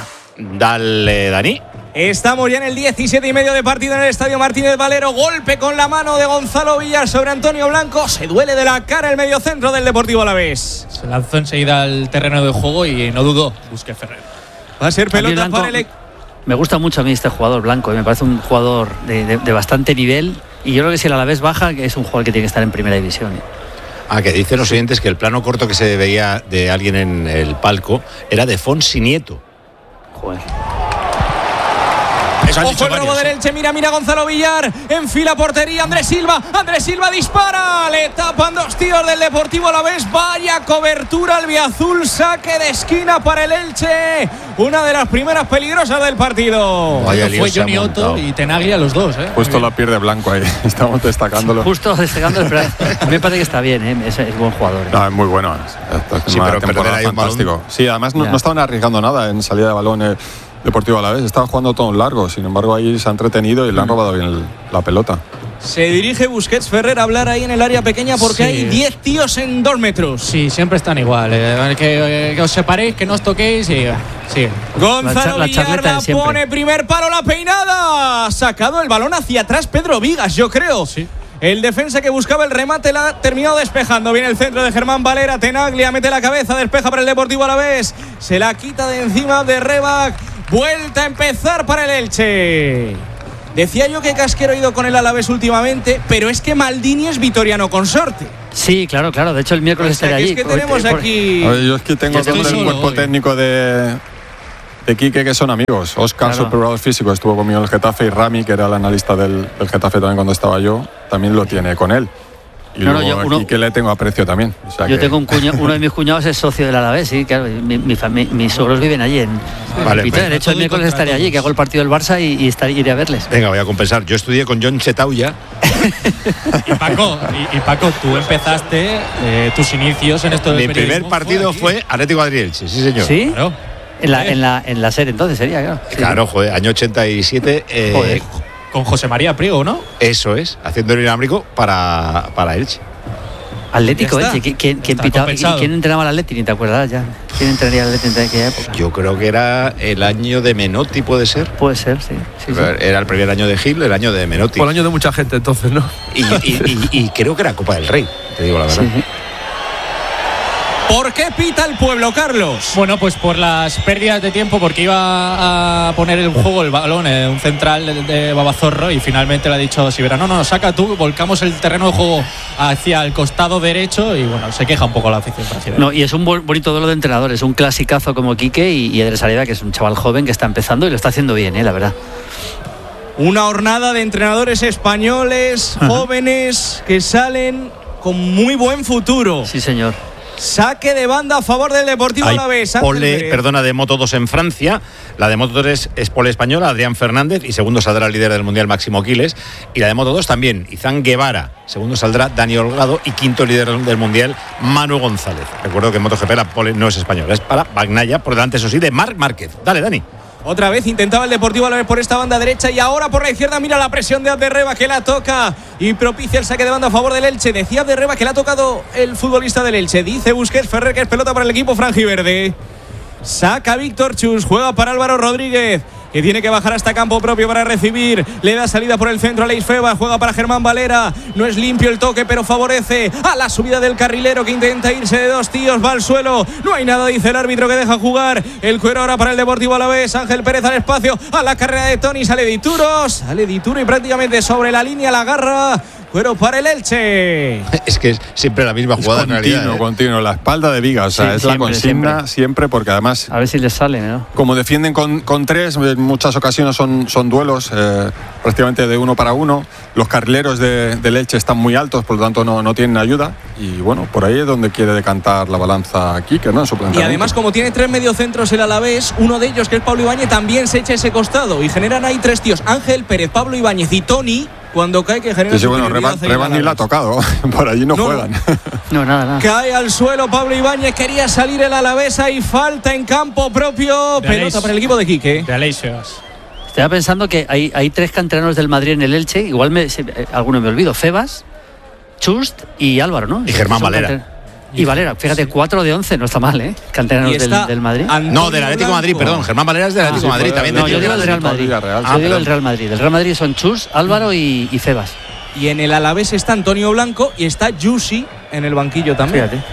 Dale, Dani. Estamos ya en el diecisiete y medio de partido en el Estadio Martínez Valero. Golpe con la mano de Gonzalo Villar sobre Antonio Blanco. Se duele de la cara el mediocentro del Deportivo Alavés. Se lanzó enseguida al terreno de juego y no dudó. Busque Ferrer. Va a ser pelota para el... Me gusta mucho a mí este jugador Blanco. Me parece un jugador de, de, de bastante nivel. Y yo creo que si el Alavés baja, que es un jugador que tiene que estar en primera división. Ah, que dicen los oyentes que el plano corto que se veía de alguien en el palco era de Fonsi Nieto. Joder. Ojo el robo del Elche, mira, mira Gonzalo Villar, enfila portería, Andrés Silva, Andrés Silva dispara, le tapan dos tíos del Deportivo Alavés, vaya cobertura albiazul, saque de esquina para el Elche, una de las primeras peligrosas del partido. Vaya fue Johnny Otto y Tenaglia los dos, ¿eh? Justo la pierde Blanco ahí, estamos destacándolo. Justo destacándolo, pero a mí me parece que está bien, ¿eh? es, es buen jugador. ¿eh? No, es muy bueno, es, es sí, una pero temporada fantástico. Sí, además no, no estaban arriesgando nada en salida de balón. Eh. Deportivo Alavés estaba jugando todo un largo, sin embargo ahí se ha entretenido y le han robado bien el, la pelota. Se dirige Busquets Ferrer a hablar ahí en el área pequeña porque sí. Hay diez tíos en dos metros. Sí, siempre están igual. Eh, que, que os separéis, que no os toquéis y sí. Gonzalo la Villar la pone primer palo, la peinada. Ha sacado el balón hacia atrás Pedro Vigas, yo creo. Sí. El defensa que buscaba el remate la ha terminado despejando. Viene el centro de Germán Valera. Tenaglia mete la cabeza, despeja para el Deportivo Alavés. Se la quita de encima de Rebac. Vuelta a empezar para el Elche. Decía yo que Casquero ha ido con el Alavés últimamente, pero es que Maldini es vitoriano consorte. Sí, claro, claro. De hecho, el miércoles estaré allí. Es que tenemos por, aquí. Por... Yo es que tengo todo el cuerpo hoy. técnico de. De Quique, que son amigos. Oscar, claro. Su preparador físico, estuvo conmigo en el Getafe, y Rami, que era el analista del, del Getafe también cuando estaba yo, también lo tiene con él. Y no, luego no, yo, uno, a Quique le tengo aprecio también. O sea yo que... tengo un cuñado, uno de mis cuñados es socio del Alavés, sí, claro. Mi, mi, mi, mis suegros viven allí en vale, Peter. De hecho, el miércoles estaré allí, que hago el partido del Barça y, y estaré, iré a verles. Venga, voy a compensar. Yo estudié con John Chetauya. y, Paco, y, y Paco, tú empezaste eh, tus inicios en esto del Mi primer partido fue, fue Atlético Madrid-Elche, sí señor. ¿Sí? Claro. En la, en, la, en la serie entonces sería, claro. Sí. Claro, joder, año ochenta y siete. Eh, joder, con José María Priego, ¿no? Eso es, haciendo el inalámbrico para, para Elche. Atlético Elche, ¿quién, quién, pitaba, ¿quién entrenaba al Atleti? Ni te acuerdas ya. ¿Quién entrenaría al Atleti en aquella época? Yo creo que era el año de Menotti, ¿puede ser? Puede ser, sí. sí, sí. Era el primer año de Gil, el año de Menotti. Por el año de mucha gente entonces, ¿no? Y, y, y, y creo que era Copa del Rey, te digo la verdad. Sí, sí. ¿Por qué pita el pueblo, Carlos? Bueno, pues por las pérdidas de tiempo, porque iba a poner en juego el balón en un central de, de Babazorro y finalmente le ha dicho Sivera, no, no, saca tú, volcamos el terreno de juego hacia el costado derecho y bueno, se queja un poco la afición brasileña. No, y es un bonito duelo de entrenadores, un clasicazo como Quique y, y Eder Sareda, que es un chaval joven que está empezando y lo está haciendo bien, ¿eh? La verdad. Una hornada de entrenadores españoles, Ajá. jóvenes, que salen con muy buen futuro. Sí, señor. Saque de banda a favor del Deportivo Alavés. Pole, perdona, de Moto dos en Francia. La de Moto tres es pole española, Adrián Fernández, y segundo saldrá el líder del Mundial, Máximo Quiles. Y la de Moto dos también, Izán Guevara. Segundo saldrá Dani Holgado y quinto líder del Mundial, Manu González. Recuerdo que en MotoGP la pole no es española, es para Bagnaia, por delante, eso sí, de Marc Márquez. Dale, Dani. Otra vez intentaba el Deportivo Alavés por esta banda derecha y ahora por la izquierda mira la presión de Abderreba, que la toca y propicia el saque de banda a favor del Elche. Decía Abderreba que le ha tocado el futbolista del Elche. Dice Busquets Ferrer que es pelota para el equipo franjiverde. Saca Víctor Chus, juega para Álvaro Rodríguez, que tiene que bajar hasta campo propio para recibir. Le da salida por el centro a Leis Febas, juega para Germán Valera. No es limpio el toque, pero favorece a la subida del carrilero, que intenta irse de dos tíos, va al suelo. No hay nada, dice el árbitro, que deja jugar. El cuero ahora para el Deportivo Alavés. Ángel Pérez al espacio, a la carrera de Toni, sale Dituro, sale Dituro y prácticamente sobre la línea la agarra. Cuero para el Elche. Es que es siempre la misma jugada, es continuo, en realidad. ¿eh? Continuo, la espalda de Viga, o sea, sí, es siempre, la consigna siempre. siempre, porque además. A ver si les sale, ¿no? Como defienden con, con tres, en muchas ocasiones son, son duelos eh, prácticamente de uno para uno. Los carrileros de, de Elche están muy altos, por lo tanto no, no tienen ayuda. Y bueno, por ahí es donde quiere decantar la balanza aquí, que no en su planteamiento. Y además, como tiene tres mediocentros el Alavés, uno de ellos, que es Pablo Ibáñez, también se echa ese costado. Y generan ahí tres tíos: Ángel Pérez, Pablo Ibáñez y Toni. Cuando cae, que genera. Sí, sí, bueno, Reban ni la ha tocado. Por allí no, no juegan. No, nada, nada. Cae al suelo Pablo Ibáñez. Quería salir el Alavés y falta en campo propio. De Pelota Aleix, para el equipo de Quique. De Aleix Febas. Estaba pensando que hay, hay tres canteranos del Madrid en el Elche. Igual me, se, alguno me olvido. Febas, Chust y Álvaro, ¿no? Y Germán Valera. Canter... Y Valera, fíjate, cuatro de once, no está mal, ¿eh? Canteranos del, del Madrid. Antonio no, del Atlético de Madrid, perdón. Germán Valera es del Atlético de ah, sí, Madrid también. No, yo digo del Real Madrid. Real, yo digo del Real Madrid. Del Real Madrid son Chus, Álvaro y, y Febas. Y en el Alavés está Antonio Blanco y está Yusi en el banquillo también. Fíjate.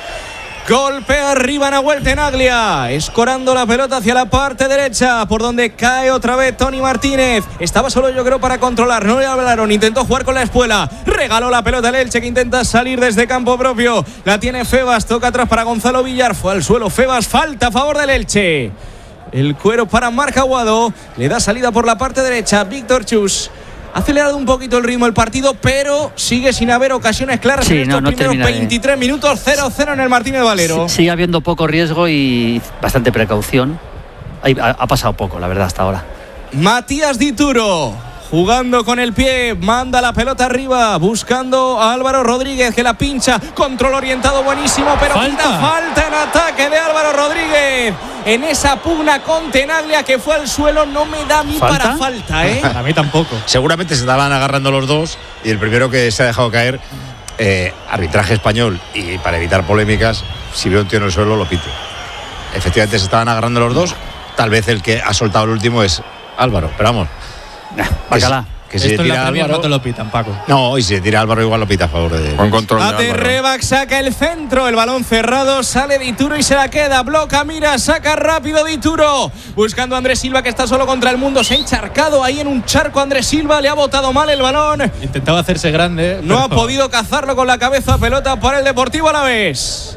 Golpea arriba Nahuel Tenaglia, escorando la pelota hacia la parte derecha, por donde cae otra vez Toni Martínez. Estaba solo, yo creo, para controlar, no le hablaron, intentó jugar con la espuela, regaló la pelota al Elche, que intenta salir desde campo propio. La tiene Febas, toca atrás para Gonzalo Villar, fue al suelo Febas, falta a favor del Elche. El cuero para Marc Aguado, le da salida por la parte derecha Víctor Chus. Ha acelerado un poquito el ritmo del partido, pero sigue sin haber ocasiones claras sí, en estos no, no primeros veintitrés de... minutos. Cero cero en el Martínez Valero. Sí, sigue habiendo poco riesgo y bastante precaución. Ha, ha pasado poco, la verdad, hasta ahora. Matías Dituro, jugando con el pie, manda la pelota arriba, buscando a Álvaro Rodríguez, que la pincha. Control orientado buenísimo, pero falta, falta en ataque de Álvaro Rodríguez. En esa pugna con Tenaglia, que fue al suelo, no me da a mí ¿Falta? para falta, ¿eh? A mí tampoco. Seguramente se estaban agarrando los dos y el primero que se ha dejado caer, eh, arbitraje español, y para evitar polémicas, si veo un tío en el suelo lo pito. Efectivamente se estaban agarrando los dos, tal vez el que ha soltado el último es Álvaro, pero vamos. Bacalá. Que si Esto en tira la Premier Álvaro, no te lo pitan, Paco. No, y si se tira Álvaro igual lo pita a favor de... Buen control de Ate Álvaro. Rebac saca el centro, el balón cerrado, sale Dituro y se la queda. Bloca, mira, saca rápido Dituro. Buscando a Andrés Silva que está solo contra el mundo. Se ha encharcado ahí en un charco Andrés Silva, le ha botado mal el balón. Intentaba hacerse grande. No pero... ha podido cazarlo con la cabeza, pelota para el Deportivo Alavés.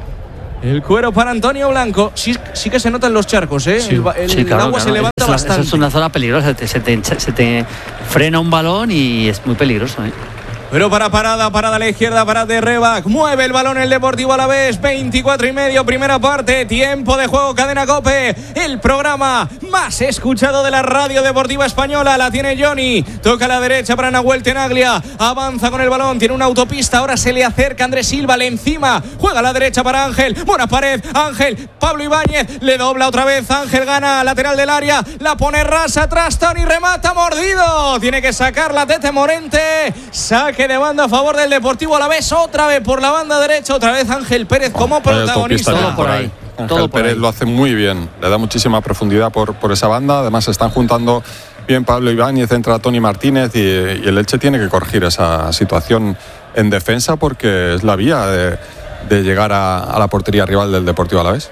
El cuero para Antonio Blanco. Sí, sí que se notan los charcos, ¿eh? Sí, el, el, sí, claro, el agua claro. se levanta es la, bastante. Esa es una zona peligrosa, se te, se, te, se te frena un balón y es muy peligroso, ¿eh? Pero para Parada, Parada a la izquierda, para de Rebac. Mueve el balón el Deportivo Alavés. veinticuatro y medio, primera parte. Tiempo de juego, Cadena COPE. El programa más escuchado de la radio deportiva española. La tiene Johnny. Toca a la derecha para Nahuel Tenaglia. Avanza con el balón. Tiene una autopista. Ahora se le acerca Andrés Silva. Le encima. Juega a la derecha para Ángel. Buena pared. Ángel. Pablo Ibáñez. Le dobla otra vez. Ángel gana lateral del área. La pone rasa atrás. Tony remata mordido. Tiene que sacarla Tete Morente. Saque de banda a favor del Deportivo Alavés, otra vez por la banda derecha, otra vez Ángel Pérez como protagonista. Todo por ahí. Ángel Pérez lo hace muy bien, le da muchísima profundidad por, por esa banda, además se están juntando bien Pablo Ibáñez, entra Tony Martínez y, y el Elche tiene que corregir esa situación en defensa porque es la vía de, de llegar a, a la portería rival del Deportivo Alavés.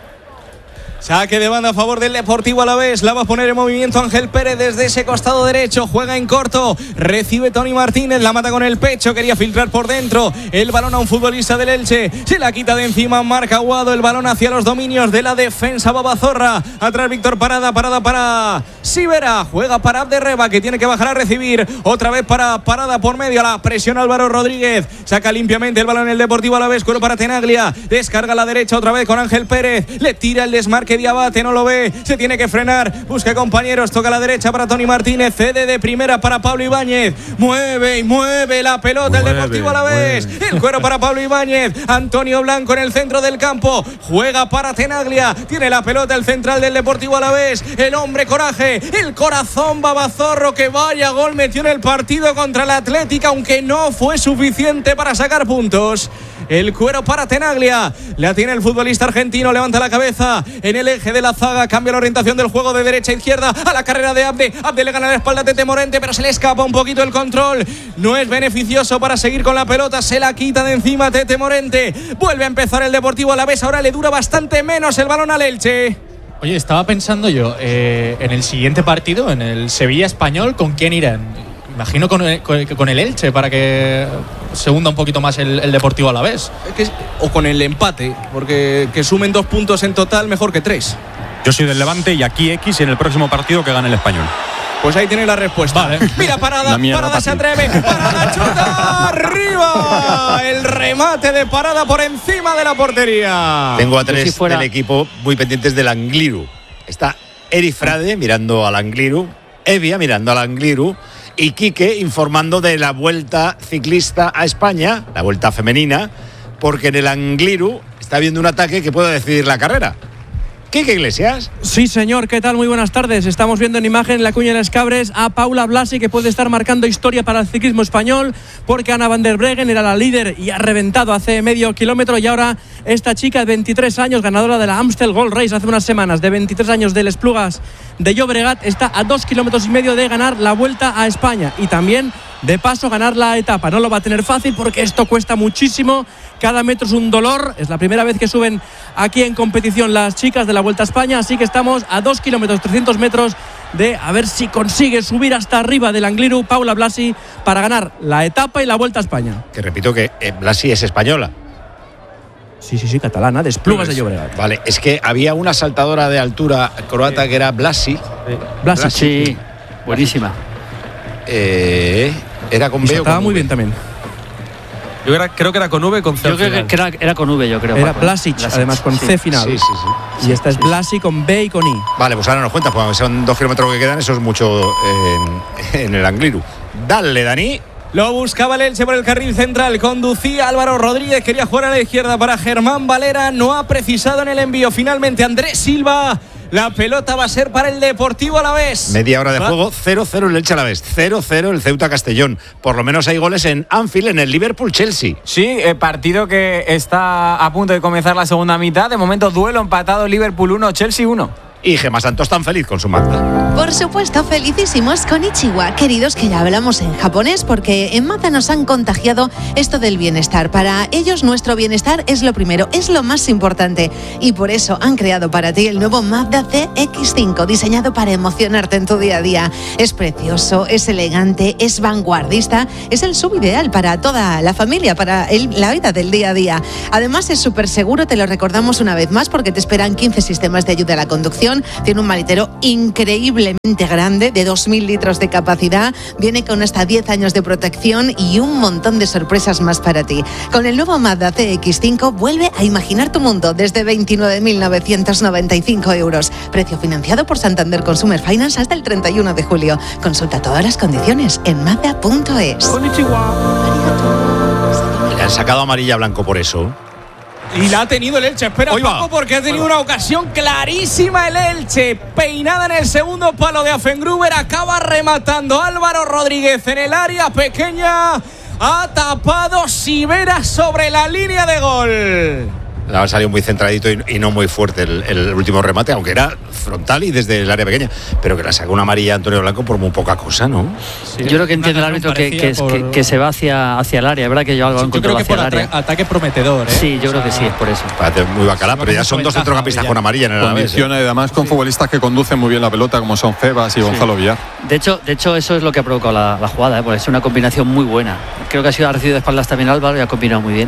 Saque de banda a favor del Deportivo Alavés. La va a poner en movimiento Ángel Pérez desde ese costado derecho. Juega en corto. Recibe Tony Martínez. La mata con el pecho. Quería filtrar por dentro. El balón a un futbolista del Elche. Se la quita de encima. Marca Aguado. El balón hacia los dominios de la defensa Babazorra. Atrás Víctor Parada. Parada para Sivera. Juega para Abderreba que tiene que bajar a recibir. Otra vez para Parada por medio. La presión Álvaro Rodríguez. Saca limpiamente el balón el Deportivo Alavés. Cuero para Tenaglia. Descarga a la derecha otra vez con Ángel Pérez. Le tira el desmarque. Que Diabate no lo ve, se tiene que frenar, busca compañeros, toca a la derecha para Tony Martínez, cede de primera para Pablo Ibáñez, mueve y mueve la pelota mueve, el Deportivo Alavés, el cuero para Pablo Ibáñez, Antonio Blanco en el centro del campo, juega para Tenaglia, tiene la pelota el central del Deportivo Alavés, el hombre coraje, el corazón Babazorro, que vaya gol metió en el partido contra la Atlética, aunque no fue suficiente para sacar puntos. El cuero para Tenaglia, la tiene el futbolista argentino, levanta la cabeza en el eje de la zaga, cambia la orientación del juego de derecha a izquierda a la carrera de Abde, Abde le gana la espalda a Tete Morente, pero se le escapa un poquito el control, no es beneficioso para seguir con la pelota, se la quita de encima Tete Morente, vuelve a empezar el Deportivo Alavés, ahora le dura bastante menos el balón al Elche. Oye, estaba pensando yo, eh, en el siguiente partido, en el Sevilla Español, ¿con quién irán? Imagino con el, con el Elche para que se hunda un poquito más el, el Deportivo Alavés. O con el empate, porque que sumen dos puntos en total mejor que tres. Yo soy del Levante y aquí X en el próximo partido que gane el Español. Pues ahí tiene la respuesta. Vale. Mira, Parada, Parada se atreve. Parada chuta arriba. El remate de Parada por encima de la portería. Tengo a tres si fuera... del equipo muy pendientes del Angliru. Está Eri Frade mirando al Angliru, Evia mirando al Angliru y Quique informando de la vuelta ciclista a España, la vuelta femenina, porque en el Angliru está habiendo un ataque que puede decidir la carrera. Quique Iglesias. Sí, señor, ¿qué tal? Muy buenas tardes. Estamos viendo en imagen en la Cuña de las Cabres a Paula Blasi, que puede estar marcando historia para el ciclismo español, porque Ana van der Breggen era la líder y ha reventado hace medio kilómetro, y ahora esta chica de veintitrés años, ganadora de la Amstel Gold Race hace unas semanas, de veintitrés años, de l'Esplugas de Llobregat, está a dos kilómetros y medio de ganar la Vuelta a España y también de paso ganar la etapa. No lo va a tener fácil porque esto cuesta muchísimo, cada metro es un dolor, es la primera vez que suben aquí en competición las chicas de la Vuelta a España, así que estamos a dos kilómetros trescientos metros de a ver si consigue subir hasta arriba del Angliru Paula Blasi para ganar la etapa y la Vuelta a España. Que repito que eh, Blasi es española. Sí, sí, sí, catalana, de Esplugas de Llobregat. Vale, es que había una saltadora de altura croata que era Blasi. Blasi, sí, sí, buenísima. Eh, era con y B o estaba con muy V. bien también. Yo era, creo que era con V con C. Yo creo que era, era con V, yo creo. Era Paco. Blasic, Blasic, además con sí. C final. Sí, sí, sí. Y esta es Blasi con B y con I. Vale, pues ahora nos cuentas, porque son dos kilómetros que quedan, eso es mucho en, en el Angliru. Dale, Dani. Lo buscaba el Elche por el carril central, conducía Álvaro Rodríguez, quería jugar a la izquierda para Germán Valera, no ha precisado en el envío, finalmente Andrés Silva, la pelota va a ser para el Deportivo Alavés. Media hora de va. juego, cero cero el Elche Alavés, cero cero el Ceuta Castellón, por lo menos hay goles en Anfield, en el Liverpool-Chelsea. Sí, eh, partido que está a punto de comenzar la segunda mitad, de momento duelo empatado, Liverpool uno, Chelsea uno. Y Gemma Santos tan feliz con su Mazda. Por supuesto, felicísimos con Ichiwa, queridos, que ya hablamos en japonés porque en Mazda nos han contagiado esto del bienestar. Para ellos nuestro bienestar es lo primero, es lo más importante y por eso han creado para ti el nuevo Mazda C X cinco, diseñado para emocionarte en tu día a día. Es precioso, es elegante, es vanguardista, es el sub ideal para toda la familia, para el, la vida del día a día. Además es súper seguro, te lo recordamos una vez más porque te esperan quince sistemas de ayuda a la conducción. Tiene un maletero increíblemente grande, de dos mil litros de capacidad. Viene con hasta diez años de protección y un montón de sorpresas más para ti. Con el nuevo Mazda C X cinco, vuelve a imaginar tu mundo desde veintinueve mil novecientos noventa y cinco euros. Precio financiado por Santander Consumer Finance hasta el treinta y uno de julio. Consulta todas las condiciones en mazda punto es. Le han sacado amarilla blanco por eso. Y la ha tenido el Elche. Espera un poco porque ha tenido una ocasión clarísima el Elche. Peinada en el segundo palo de Afengruber. Acaba rematando Álvaro Rodríguez en el área pequeña. Ha tapado Sivera sobre la línea de gol. Ha salido muy centradito y, y no muy fuerte el, el último remate, aunque era frontal y desde el área pequeña. Pero que la saca una amarilla a Antonio Blanco por muy poca cosa, ¿no? Sí, yo creo que entiende el árbitro que, que, por... que, que se va hacia, hacia el área. Es verdad que yo algo sí, yo creo que hacia por el área. Ataque prometedor, ¿eh? Sí, yo o creo sea, que sí, es por eso. Parece muy bacala, pero ya son dos centrocampistas con amarilla en el Alavés. Condiciona ¿eh? además con sí. futbolistas que conducen muy bien la pelota, como son Febas y sí. Gonzalo Villar. De hecho, de hecho, eso es lo que ha provocado la, la jugada, ¿eh? Porque es una combinación muy buena. Creo que ha sido ha recibido de espaldas también Álvaro y ha combinado muy bien.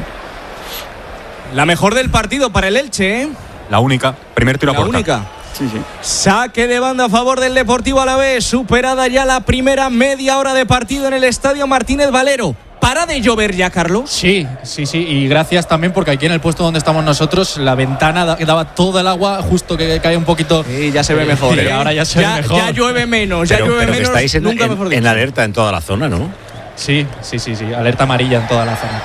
La mejor del partido para el Elche, ¿eh? La única. Primer tiro a puerta. La única. Sí, sí. Saque de banda a favor del Deportivo Alavés. Superada ya la primera media hora de partido en el Estadio Martínez Valero. ¿Para de llover ya, Carlos? Sí, sí, sí. Y gracias también porque aquí en el puesto donde estamos nosotros, la ventana daba todo el agua, justo que cae un poquito. Sí, ya se ve mejor. ¿eh? ¿eh? Ahora ya se ya, ve mejor. Ya llueve menos, pero, ya llueve pero menos. Que estáis en, nunca en, mejor en alerta en toda la zona, ¿no? Sí, sí, sí, sí. Alerta amarilla en toda la zona.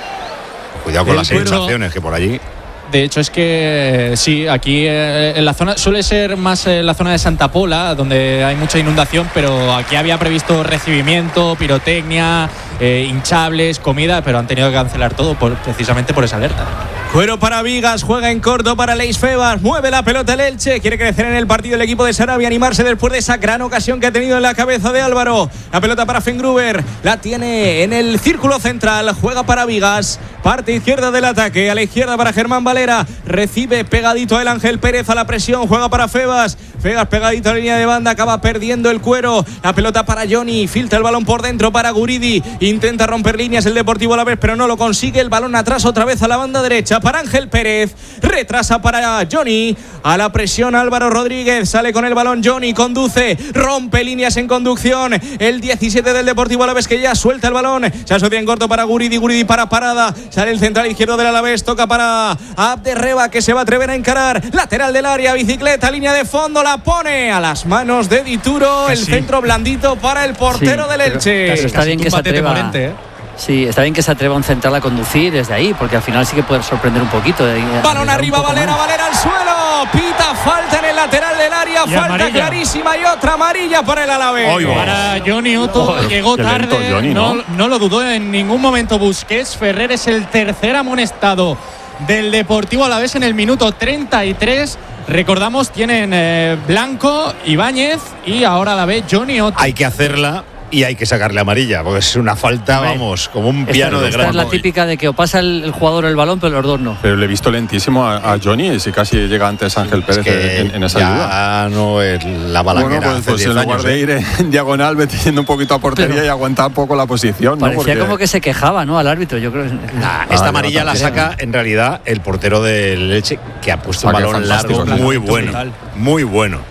Cuidado con el las cuero, sensaciones que por allí. De hecho es que sí, aquí eh, en la zona suele ser más eh, la zona de Santa Pola, donde hay mucha inundación, pero aquí había previsto recibimiento, pirotecnia, eh, hinchables, comida, pero han tenido que cancelar todo por, precisamente por esa alerta. Cuero para Vigas, juega en corto para Leis Febas, mueve la pelota el Elche, quiere crecer en el partido el equipo de Sarabia, animarse después de esa gran ocasión que ha tenido en la cabeza de Álvaro. La pelota para Fengruber, la tiene en el círculo central, juega para Vigas, parte izquierda del ataque, a la izquierda para Germán Valera, recibe pegadito el Ángel Pérez a la presión, juega para Febas, Febas pegadito a la línea de banda, acaba perdiendo el Cuero, la pelota para Johnny, filtra el balón por dentro para Guridi, intenta romper líneas el Deportivo Alavés, pero no lo consigue, el balón atrás otra vez a la banda derecha para Ángel Pérez, retrasa para Johnny, a la presión Álvaro Rodríguez, sale con el balón Johnny, conduce, rompe líneas en conducción, el diecisiete del Deportivo Alavés que ya suelta el balón, se asocia en corto para Guridi, Guridi para parada, sale el central izquierdo del Alavés, toca para Abderreba que se va a atrever a encarar, lateral del área, bicicleta, línea de fondo, la pone a las manos de Dituro, el sí. centro blandito para el portero sí, del Elche. Pero está bien que se atreva. Morente, ¿eh? Sí, está bien que se atreva un central a conducir desde ahí, porque al final sí que puede sorprender un poquito. Balón arriba, Valera, más. Valera al suelo. Pita falta en el lateral del área, y falta amarilla. Clarísima y otra amarilla para el Alavés. Oy, para Johnny Otto, oh, llegó tarde, Johnny, ¿no? No, no lo dudó en ningún momento Busquets. Ferrer es el tercer amonestado del Deportivo Alavés en el minuto treinta y tres. Recordamos, tienen eh, Blanco, Ibáñez y ahora la ve Johnny Otto. Hay que hacerla. Y hay que sacarle amarilla, porque es una falta, Hombre, vamos, como un piano esta, de gran. Esta es la típica de que o pasa el, el jugador el balón, pero los dos no. Pero le he visto lentísimo a, a Johnny, y si casi llega antes Ángel Pérez es en, en esa ya ayuda. No es la balaquera. Bueno, pues, pues en lugar de ir en diagonal, metiendo un poquito a portería pero y aguantar un poco la posición. Parecía ¿no? Porque... como que se quejaba, ¿no? Al árbitro, yo creo. Nah, esta ah, amarilla la saca en realidad el portero del Elche, que ha puesto un balón largo muy bueno. Muy bueno.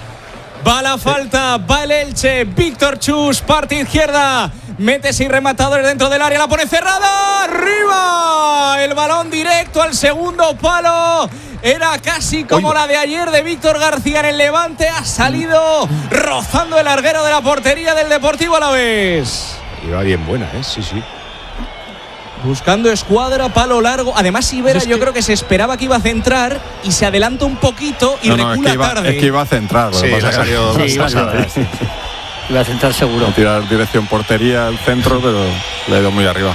Va la falta, va el Elche, Víctor Chus, parte izquierda, mete sin rematadores dentro del área, la pone cerrada, arriba, el balón directo al segundo palo, era casi como Oye. la de ayer de Víctor García en el Levante, ha salido rozando el larguero de la portería del Deportivo Alavés. Iba bien buena, ¿eh? Sí, sí. Buscando escuadra, palo largo. Además, Ibera es que yo creo que se esperaba que iba a centrar y se adelanta un poquito y no, recula no, es que iba, tarde. Es que iba a centrar. Sí, pasa salió, sí, iba a centrar. Sí. Iba a centrar seguro. A tirar dirección portería al centro, pero le ha ido muy arriba.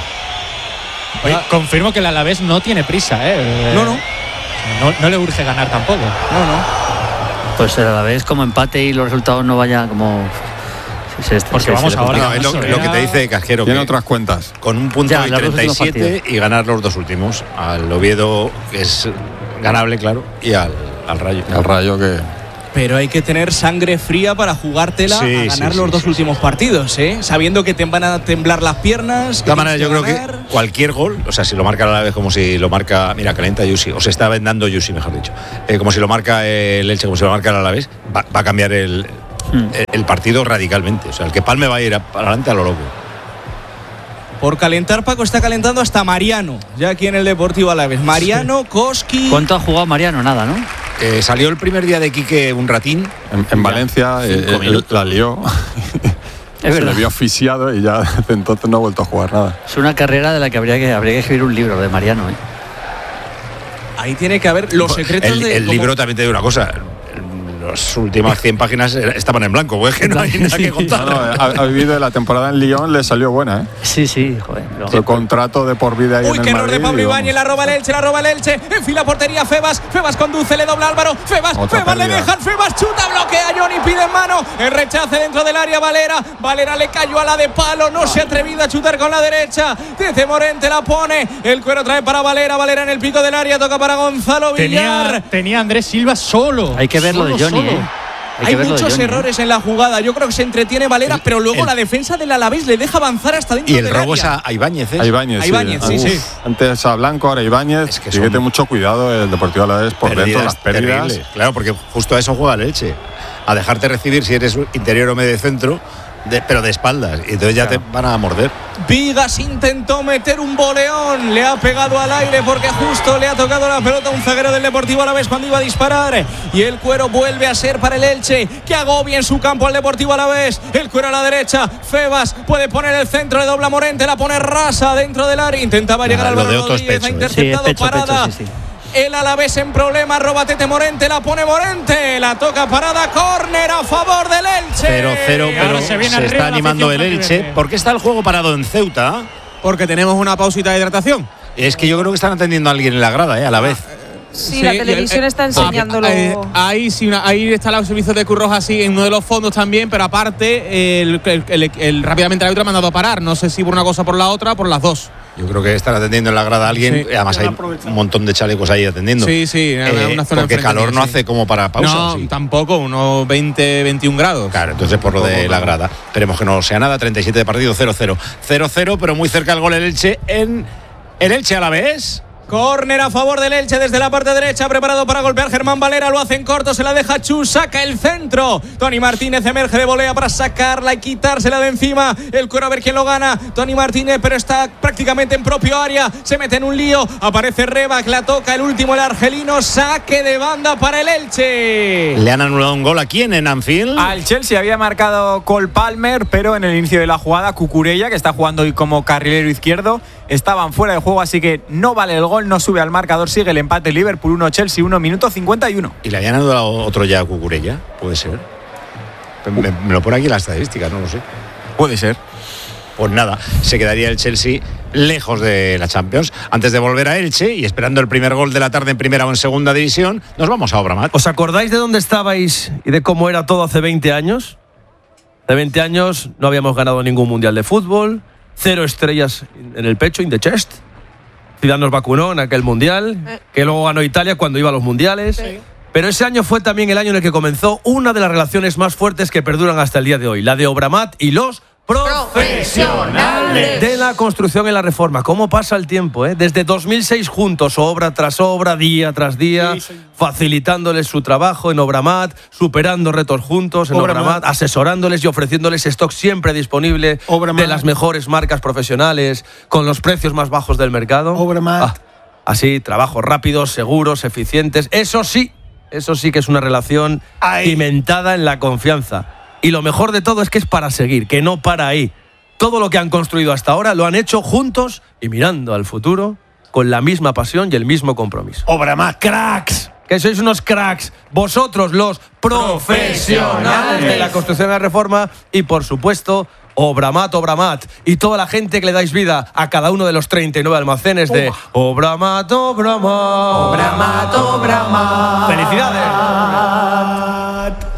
Oye, confirmo que el Alavés no tiene prisa, ¿eh? No, no. No, no le urge ganar tampoco. No, no. Pues a la vez como empate y los resultados no vayan como... Se, se, Porque se, vamos se ahora. No, es lo, lo que te dice Casquero. Tiene otras cuentas. Con un punto ya, y treinta y siete y ganar los dos últimos. Al Oviedo, que es ganable, claro, y al, al Rayo. Al Rayo que... Pero hay que tener sangre fría para jugártela sí, a ganar sí, los sí, dos sí, últimos sí. partidos, ¿eh? Sabiendo que te van a temblar las piernas. De todas maneras, yo creo que cualquier gol, o sea, si lo marca a la vez como si lo marca, mira, calienta Yusi, o se está vendando Yusi, mejor dicho, eh, como si lo marca el Elche, como si lo marca el Alavés, va, va a cambiar el, hmm. el, el partido radicalmente. O sea, el que palme va a ir a, adelante a lo loco. Por calentar, Paco, está calentando hasta Mariano, ya aquí en el Deportivo Alavés. Mariano, sí. Koski. ¿Cuánto ha jugado Mariano? Nada, ¿no? Eh, salió el primer día de Quique un ratín. En, en Valencia eh, él, la lió. Es Se verdad. le vio asfixiado y ya desde entonces no ha vuelto a jugar nada. Es una carrera de la que habría que, habría que escribir un libro de Mariano, ¿eh? Ahí tiene que haber los secretos el, de... El libro como... también te digo una cosa. Las últimas cien páginas estaban en blanco, pues que no hay nada que contar. No, no, ha, ha vivido la temporada en Lyon, le salió buena, ¿eh? Sí, sí, joder. No. Su contrato de por vida ahí Uy, en qué el error Madrid, de Pablo Ibáñez, la roba el Elche, la roba el Elche, enfila portería Febas, Febas conduce, le dobla Álvaro, Febas, Otra Febas pérdida. le dejan, Febas chuta, bloquea, Johnny pide en mano, el rechace dentro del área, Valera, Valera le cayó a la de palo, no se ha atrevido a chutar con la derecha, desde Morente la pone, el cuero trae para Valera, Valera en el pico del área, toca para Gonzalo Villar. Tenía, tenía Andrés Silva solo. Hay que ver lo de Johnny, solo. ¿eh? Hay, Hay muchos Johnny, errores ¿eh? en la jugada. Yo creo que se entretiene Valera, el, pero luego el, la defensa del Alavés le deja avanzar hasta dentro del área. Y el robo área. es a Ibáñez, ¿eh? A Ibáñez, a Ibáñez sí. sí, sí. Uf, antes a Blanco, ahora Ibáñez. Es que son... Fíjate mucho cuidado el Deportivo Alavés por pérdidas, dentro, las pérdidas. Terribles. Claro, porque justo a eso juega el Elche. A dejarte recibir si eres interior o medio centro, de, pero de espaldas. Y entonces ya claro. te van a morder. Vigas intentó meter un boleón, le ha pegado al aire porque justo le ha tocado la pelota a un zaguero del Deportivo Alavés cuando iba a disparar. Y el cuero vuelve a ser para el Elche, que agobia en su campo al Deportivo Alavés. El cuero a la derecha, Febas puede poner el centro, le dobla Morente, la pone rasa dentro del área. Intentaba llegar al Álvaro Rodríguez, ha interceptado sí, pecho, parada. Pecho, sí, sí. El Alavés en problemas, roba Tete Morente, la pone Morente, la toca parada, córner a favor del Elche. cero cero, pero se, se está animando el Elche. ¿Por qué está el juego parado en Ceuta? Porque tenemos una pausita de hidratación. Es que yo creo que están atendiendo a alguien en la grada, ¿eh? A la vez. Sí, sí, la televisión el, está enseñándolo. Eh, ahí sí, una, ahí está el servicio de Cruz Roja, sí, en uno de los fondos también, pero aparte, el, el, el, el, rápidamente el árbitro ha mandado a parar. No sé si por una cosa o por la otra, por las dos. Yo creo que están atendiendo en la grada a alguien. Sí. Además, hay un montón de chalecos ahí atendiendo. Sí, sí, eh, una zona porque calor no sí. hace como para pausa. No, sí. tampoco, unos veinte, veintiún grados. Claro, entonces por lo de la grada. Esperemos que no sea nada. treinta y siete de partido, cero cero. cero cero, pero muy cerca el gol el Elche en el Elche Alavés. Córner a favor del Elche desde la parte derecha, preparado para golpear Germán Valera, lo hace en corto, se la deja Chu, saca el centro. Tony Martínez emerge de volea para sacarla y quitársela de encima. El cuero a ver quién lo gana. Tony Martínez, pero está prácticamente en propio área, se mete en un lío, aparece Rebac, la toca el último, el argelino, saque de banda para el Elche. Le han anulado un gol a quién en Anfield. Al Chelsea había marcado Cole Palmer, pero en el inicio de la jugada Cucurella, que está jugando hoy como carrilero izquierdo, estaban fuera de juego, así que no vale el gol. No sube al marcador, sigue el empate. Liverpool uno, Chelsea uno, minuto cincuenta y uno. ¿Y le habían dado otro ya a Cucurella? Puede ser. Me, me lo pone aquí la estadística, no lo sé. Puede ser. Pues nada, se quedaría el Chelsea lejos de la Champions. Antes de volver a Elche y esperando el primer gol de la tarde en primera o en segunda división, nos vamos a Obramat. ¿Os acordáis de dónde estabais y de cómo era todo hace veinte años? De veinte años no habíamos ganado ningún mundial de fútbol, cero estrellas en el pecho, in the chest. Zidane nos vacunó en aquel mundial, eh. que luego ganó Italia cuando iba a los mundiales. Sí. Pero ese año fue también el año en el que comenzó una de las relaciones más fuertes que perduran hasta el día de hoy, la de Obramat y los profesionales de la construcción y la reforma. ¿Cómo pasa el tiempo? Eh? Desde dos mil seis juntos, obra tras obra, día tras día, sí, sí. facilitándoles su trabajo en Obramat, superando retos juntos en Obramat, Obramat asesorándoles y ofreciéndoles stock siempre disponible Obramat. De las mejores marcas profesionales, con los precios más bajos del mercado. Obramat. Ah, así, trabajos rápidos, seguros, eficientes. Eso sí, eso sí que es una relación Ay. cimentada en la confianza. Y lo mejor de todo es que es para seguir, que no para ahí. Todo lo que han construido hasta ahora lo han hecho juntos y mirando al futuro con la misma pasión y el mismo compromiso. Obramat, cracks, que sois unos cracks. Vosotros, los profesionales de la construcción y la reforma. Y por supuesto, Obramat, Obramat. Y toda la gente que le dais vida a cada uno de los treinta y nueve almacenes de Obramat, Obramat. Obramat, Obramat. ¡Felicidades!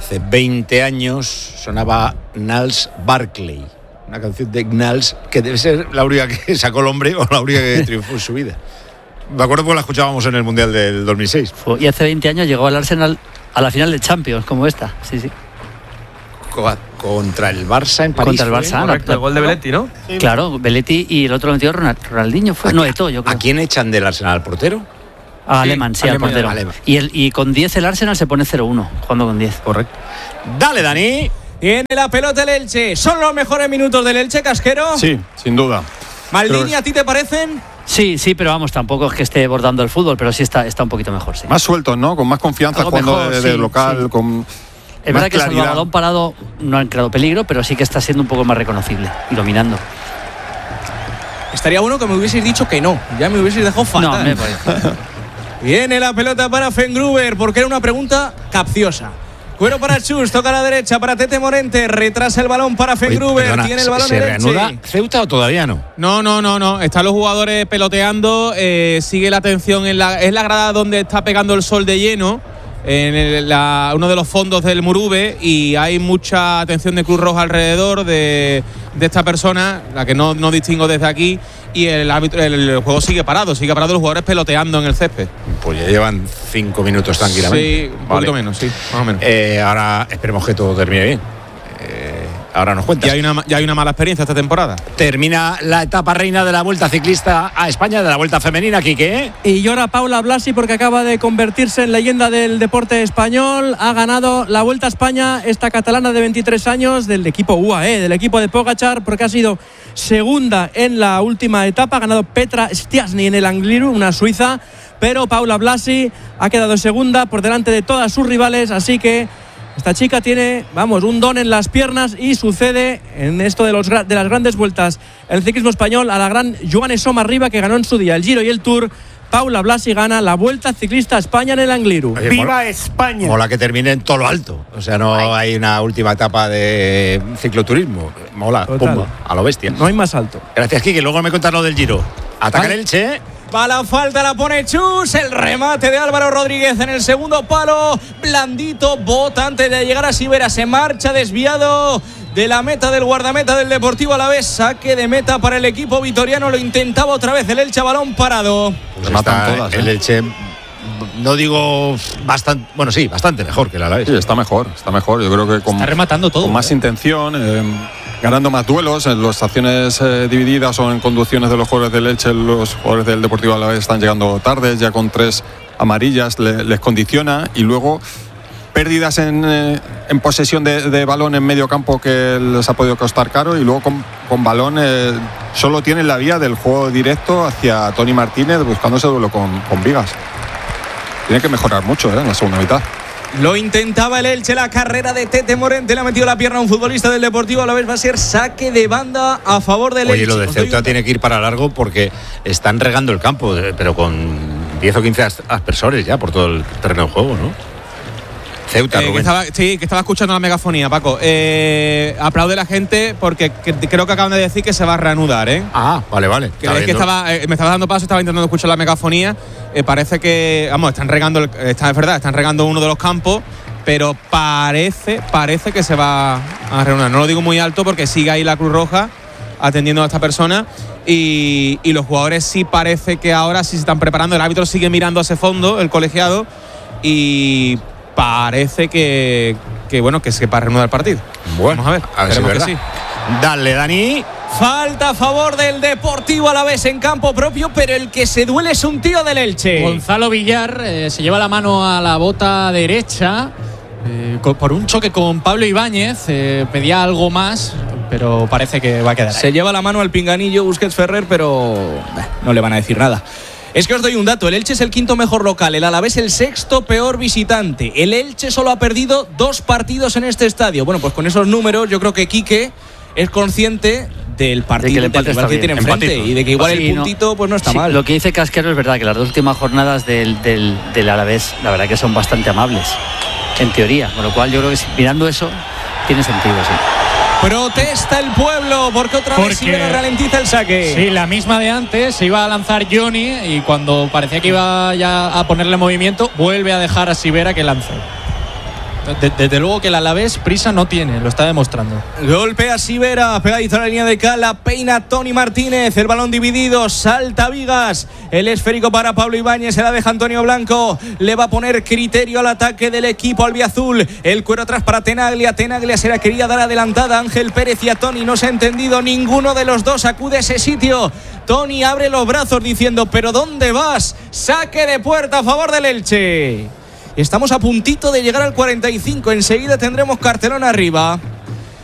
hace veinte años sonaba Gnals Barclay, una canción de Gnals que debe ser la única que sacó el hombre o la única que triunfó en su vida. Me acuerdo porque la escuchábamos en el Mundial del dos mil seis. Y hace veinte años llegó al Arsenal a la final de Champions, como esta. Sí, sí. Contra el Barça en París. Contra el Barça. Correcto, el gol de Belletti, ¿no? Sí. Claro, Belletti y el otro lo metió Ronaldinho. Fue, no, Eto'o, yo creo. ¿A quién echan del Arsenal? ¿Al portero? A Alemán, sí, al portero. Alemán. Y, el, y con diez el Arsenal se pone cero uno, jugando con diez. Correcto. Dale, Dani. Tiene la pelota el Elche. ¿Son los mejores minutos del Elche, Casquero? Sí, sin duda. Maldini, ¿a ti te parecen? Sí, sí, pero vamos, tampoco es que esté bordando el fútbol, pero sí está, está un poquito mejor, sí. Más sueltos, ¿no? Con más confianza Algo cuando mejor, de, de sí, local, sí. con Es más verdad que el claridad. balón parado no han creado peligro, pero sí que está siendo un poco más reconocible y dominando. Estaría bueno que me hubieseis dicho que no. Ya me hubieseis dejado fatal. No, me parece. Viene la pelota para Fengruber, porque era una pregunta capciosa. Cuero para Chus, toca a la derecha para Tete Morente, retrasa el balón para Fengruber, Oye, perdona, tiene el balón ¿se en reanuda Elche. Ceuta o todavía no? No, no, no, no. Están los jugadores peloteando. Eh, sigue la atención en la. Es la grada donde está pegando el sol de lleno. En el, la, uno de los fondos del Murube. Y hay mucha atención de Cruz Roja alrededor de, de esta persona, la que no, no distingo desde aquí. Y el árbitro, el, el juego sigue parado, sigue parado los jugadores peloteando en el césped. Pues ya llevan cinco minutos tranquilamente. Sí, un poquito menos, sí, más o menos. Eh, ahora esperemos que todo termine bien. Eh, ahora nos cuentas. Ya hay, una, ya hay una mala experiencia esta temporada. Termina la etapa reina de la Vuelta Ciclista a España, de la Vuelta Femenina, Quique. Y llora Paula Blasi porque acaba de convertirse en leyenda del deporte español. Ha ganado la Vuelta a España esta catalana de veintitrés años del equipo U A E, del equipo de Pogačar, porque ha sido segunda en la última etapa. Ha ganado Petra Stiassny en el Angliru, una suiza, pero Paula Blasi ha quedado segunda por delante de todas sus rivales, así que esta chica tiene, vamos, un don en las piernas y sucede en esto de, los, de las grandes vueltas el ciclismo español a la gran Joan Somarriba, que ganó en su día el Giro y el Tour. Paula Blasi gana la Vuelta Ciclista a España en el Angliru. Oye, ¡Viva mola, España! Mola que termine en todo lo alto. O sea, no hay una última etapa de cicloturismo. Mola, pumba, a lo bestia. No hay más alto. Gracias, Kiki. Luego me cuentas lo del Giro. Ataca el Elche. Va la falta, la pone Chus. El remate de Álvaro Rodríguez en el segundo palo. Blandito, bota antes de llegar a Sivera. Se marcha desviado de la meta del guardameta del Deportivo Alavés. Saque de meta para el equipo vitoriano. Lo intentaba otra vez el Elche, balón parado. Pues está todas, ¿eh? El Elche, no digo bastante, bueno, sí, bastante mejor que el Alavés. Sí, está mejor, está mejor. Yo creo que con, está rematando todo, con más ¿eh? intención, eh, ganando más duelos. En las acciones eh, divididas o en conducciones de los jugadores del Elche, los jugadores del Deportivo Alavés están llegando tarde, ya con tres amarillas le, les condiciona. Y luego pérdidas en, eh, en posesión de, de balón en medio campo que les ha podido costar caro, y luego con, con balón eh, solo tienen la vía del juego directo hacia Toni Martínez buscando ese duelo con, con Vigas. Tiene que mejorar mucho eh, en la segunda mitad. Lo intentaba el Elche, la carrera de Tete Morente, le ha metido la pierna a un futbolista del Deportivo Alavés. Va a ser saque de banda a favor del Oye, Elche. lo de Ceuta tiene que ir para largo porque están regando el campo, pero con diez o quince aspersores ya por todo el terreno de juego, ¿no? Ceuta, eh, que estaba, sí, que estaba escuchando la megafonía, Paco. Eh, aplaude la gente porque que, creo que acaban de decir que se va a reanudar, ¿eh? Ah, vale, vale. Que, es que estaba, eh, me estaba dando paso, estaba intentando escuchar la megafonía. Eh, parece que, vamos, están regando, el, está, es verdad, están regando uno de los campos, pero parece, parece que se va a reanudar. No lo digo muy alto porque sigue ahí la Cruz Roja atendiendo a esta persona. Y, y los jugadores sí parece que ahora sí se están preparando. El árbitro sigue mirando a ese fondo, el colegiado, y parece que, que bueno, que se va a reanudar el partido. Bueno, vamos a ver, a ver si esperemos es que verdad. sí. Dale, Dani. Falta a favor del Deportivo Alavés en campo propio, pero el que se duele es un tío del Elche. Gonzalo Villar eh, se lleva la mano a la bota derecha eh, por un choque con Pablo Ibáñez. Eh, pedía algo más, pero parece que va a quedar ahí. Se lleva la mano al pinganillo Busquets Ferrer, pero eh, no le van a decir nada. Es que os doy un dato, el Elche es el quinto mejor local, el Alavés el sexto peor visitante. El Elche solo ha perdido dos partidos en este estadio. Bueno, pues con esos números yo creo que Quique es consciente del partido de que el del rival que tiene enfrente y de que igual sí, el puntito no, pues no está sí, mal. Lo que dice Casquero es verdad, que las dos últimas jornadas del, del, del Alavés, la verdad que son bastante amables, en teoría. Con lo cual yo creo que mirando eso tiene sentido, sí. Protesta el pueblo porque otra Porque, vez Sivera ralentiza el saque. Sí, la misma de antes. Se iba a lanzar Johnny y cuando parecía que iba ya a ponerle movimiento, vuelve a dejar a Sivera que lance. de, desde luego que el Alavés prisa no tiene, lo está demostrando. Golpea Sivera, pegadito a la línea de Cala, peina Tony Martínez, el balón dividido, salta Vigas, el esférico para Pablo Ibáñez, se la deja Antonio Blanco, le va a poner criterio al ataque del equipo albiazul, el cuero atrás para Tenaglia, Tenaglia se la quería dar adelantada, Ángel Pérez y a Tony no se ha entendido, ninguno de los dos acude a ese sitio. Tony abre los brazos diciendo, ¿pero dónde vas? Saque de puerta a favor del Elche. Estamos a puntito de llegar al cuarenta y cinco. Enseguida tendremos cartelón arriba.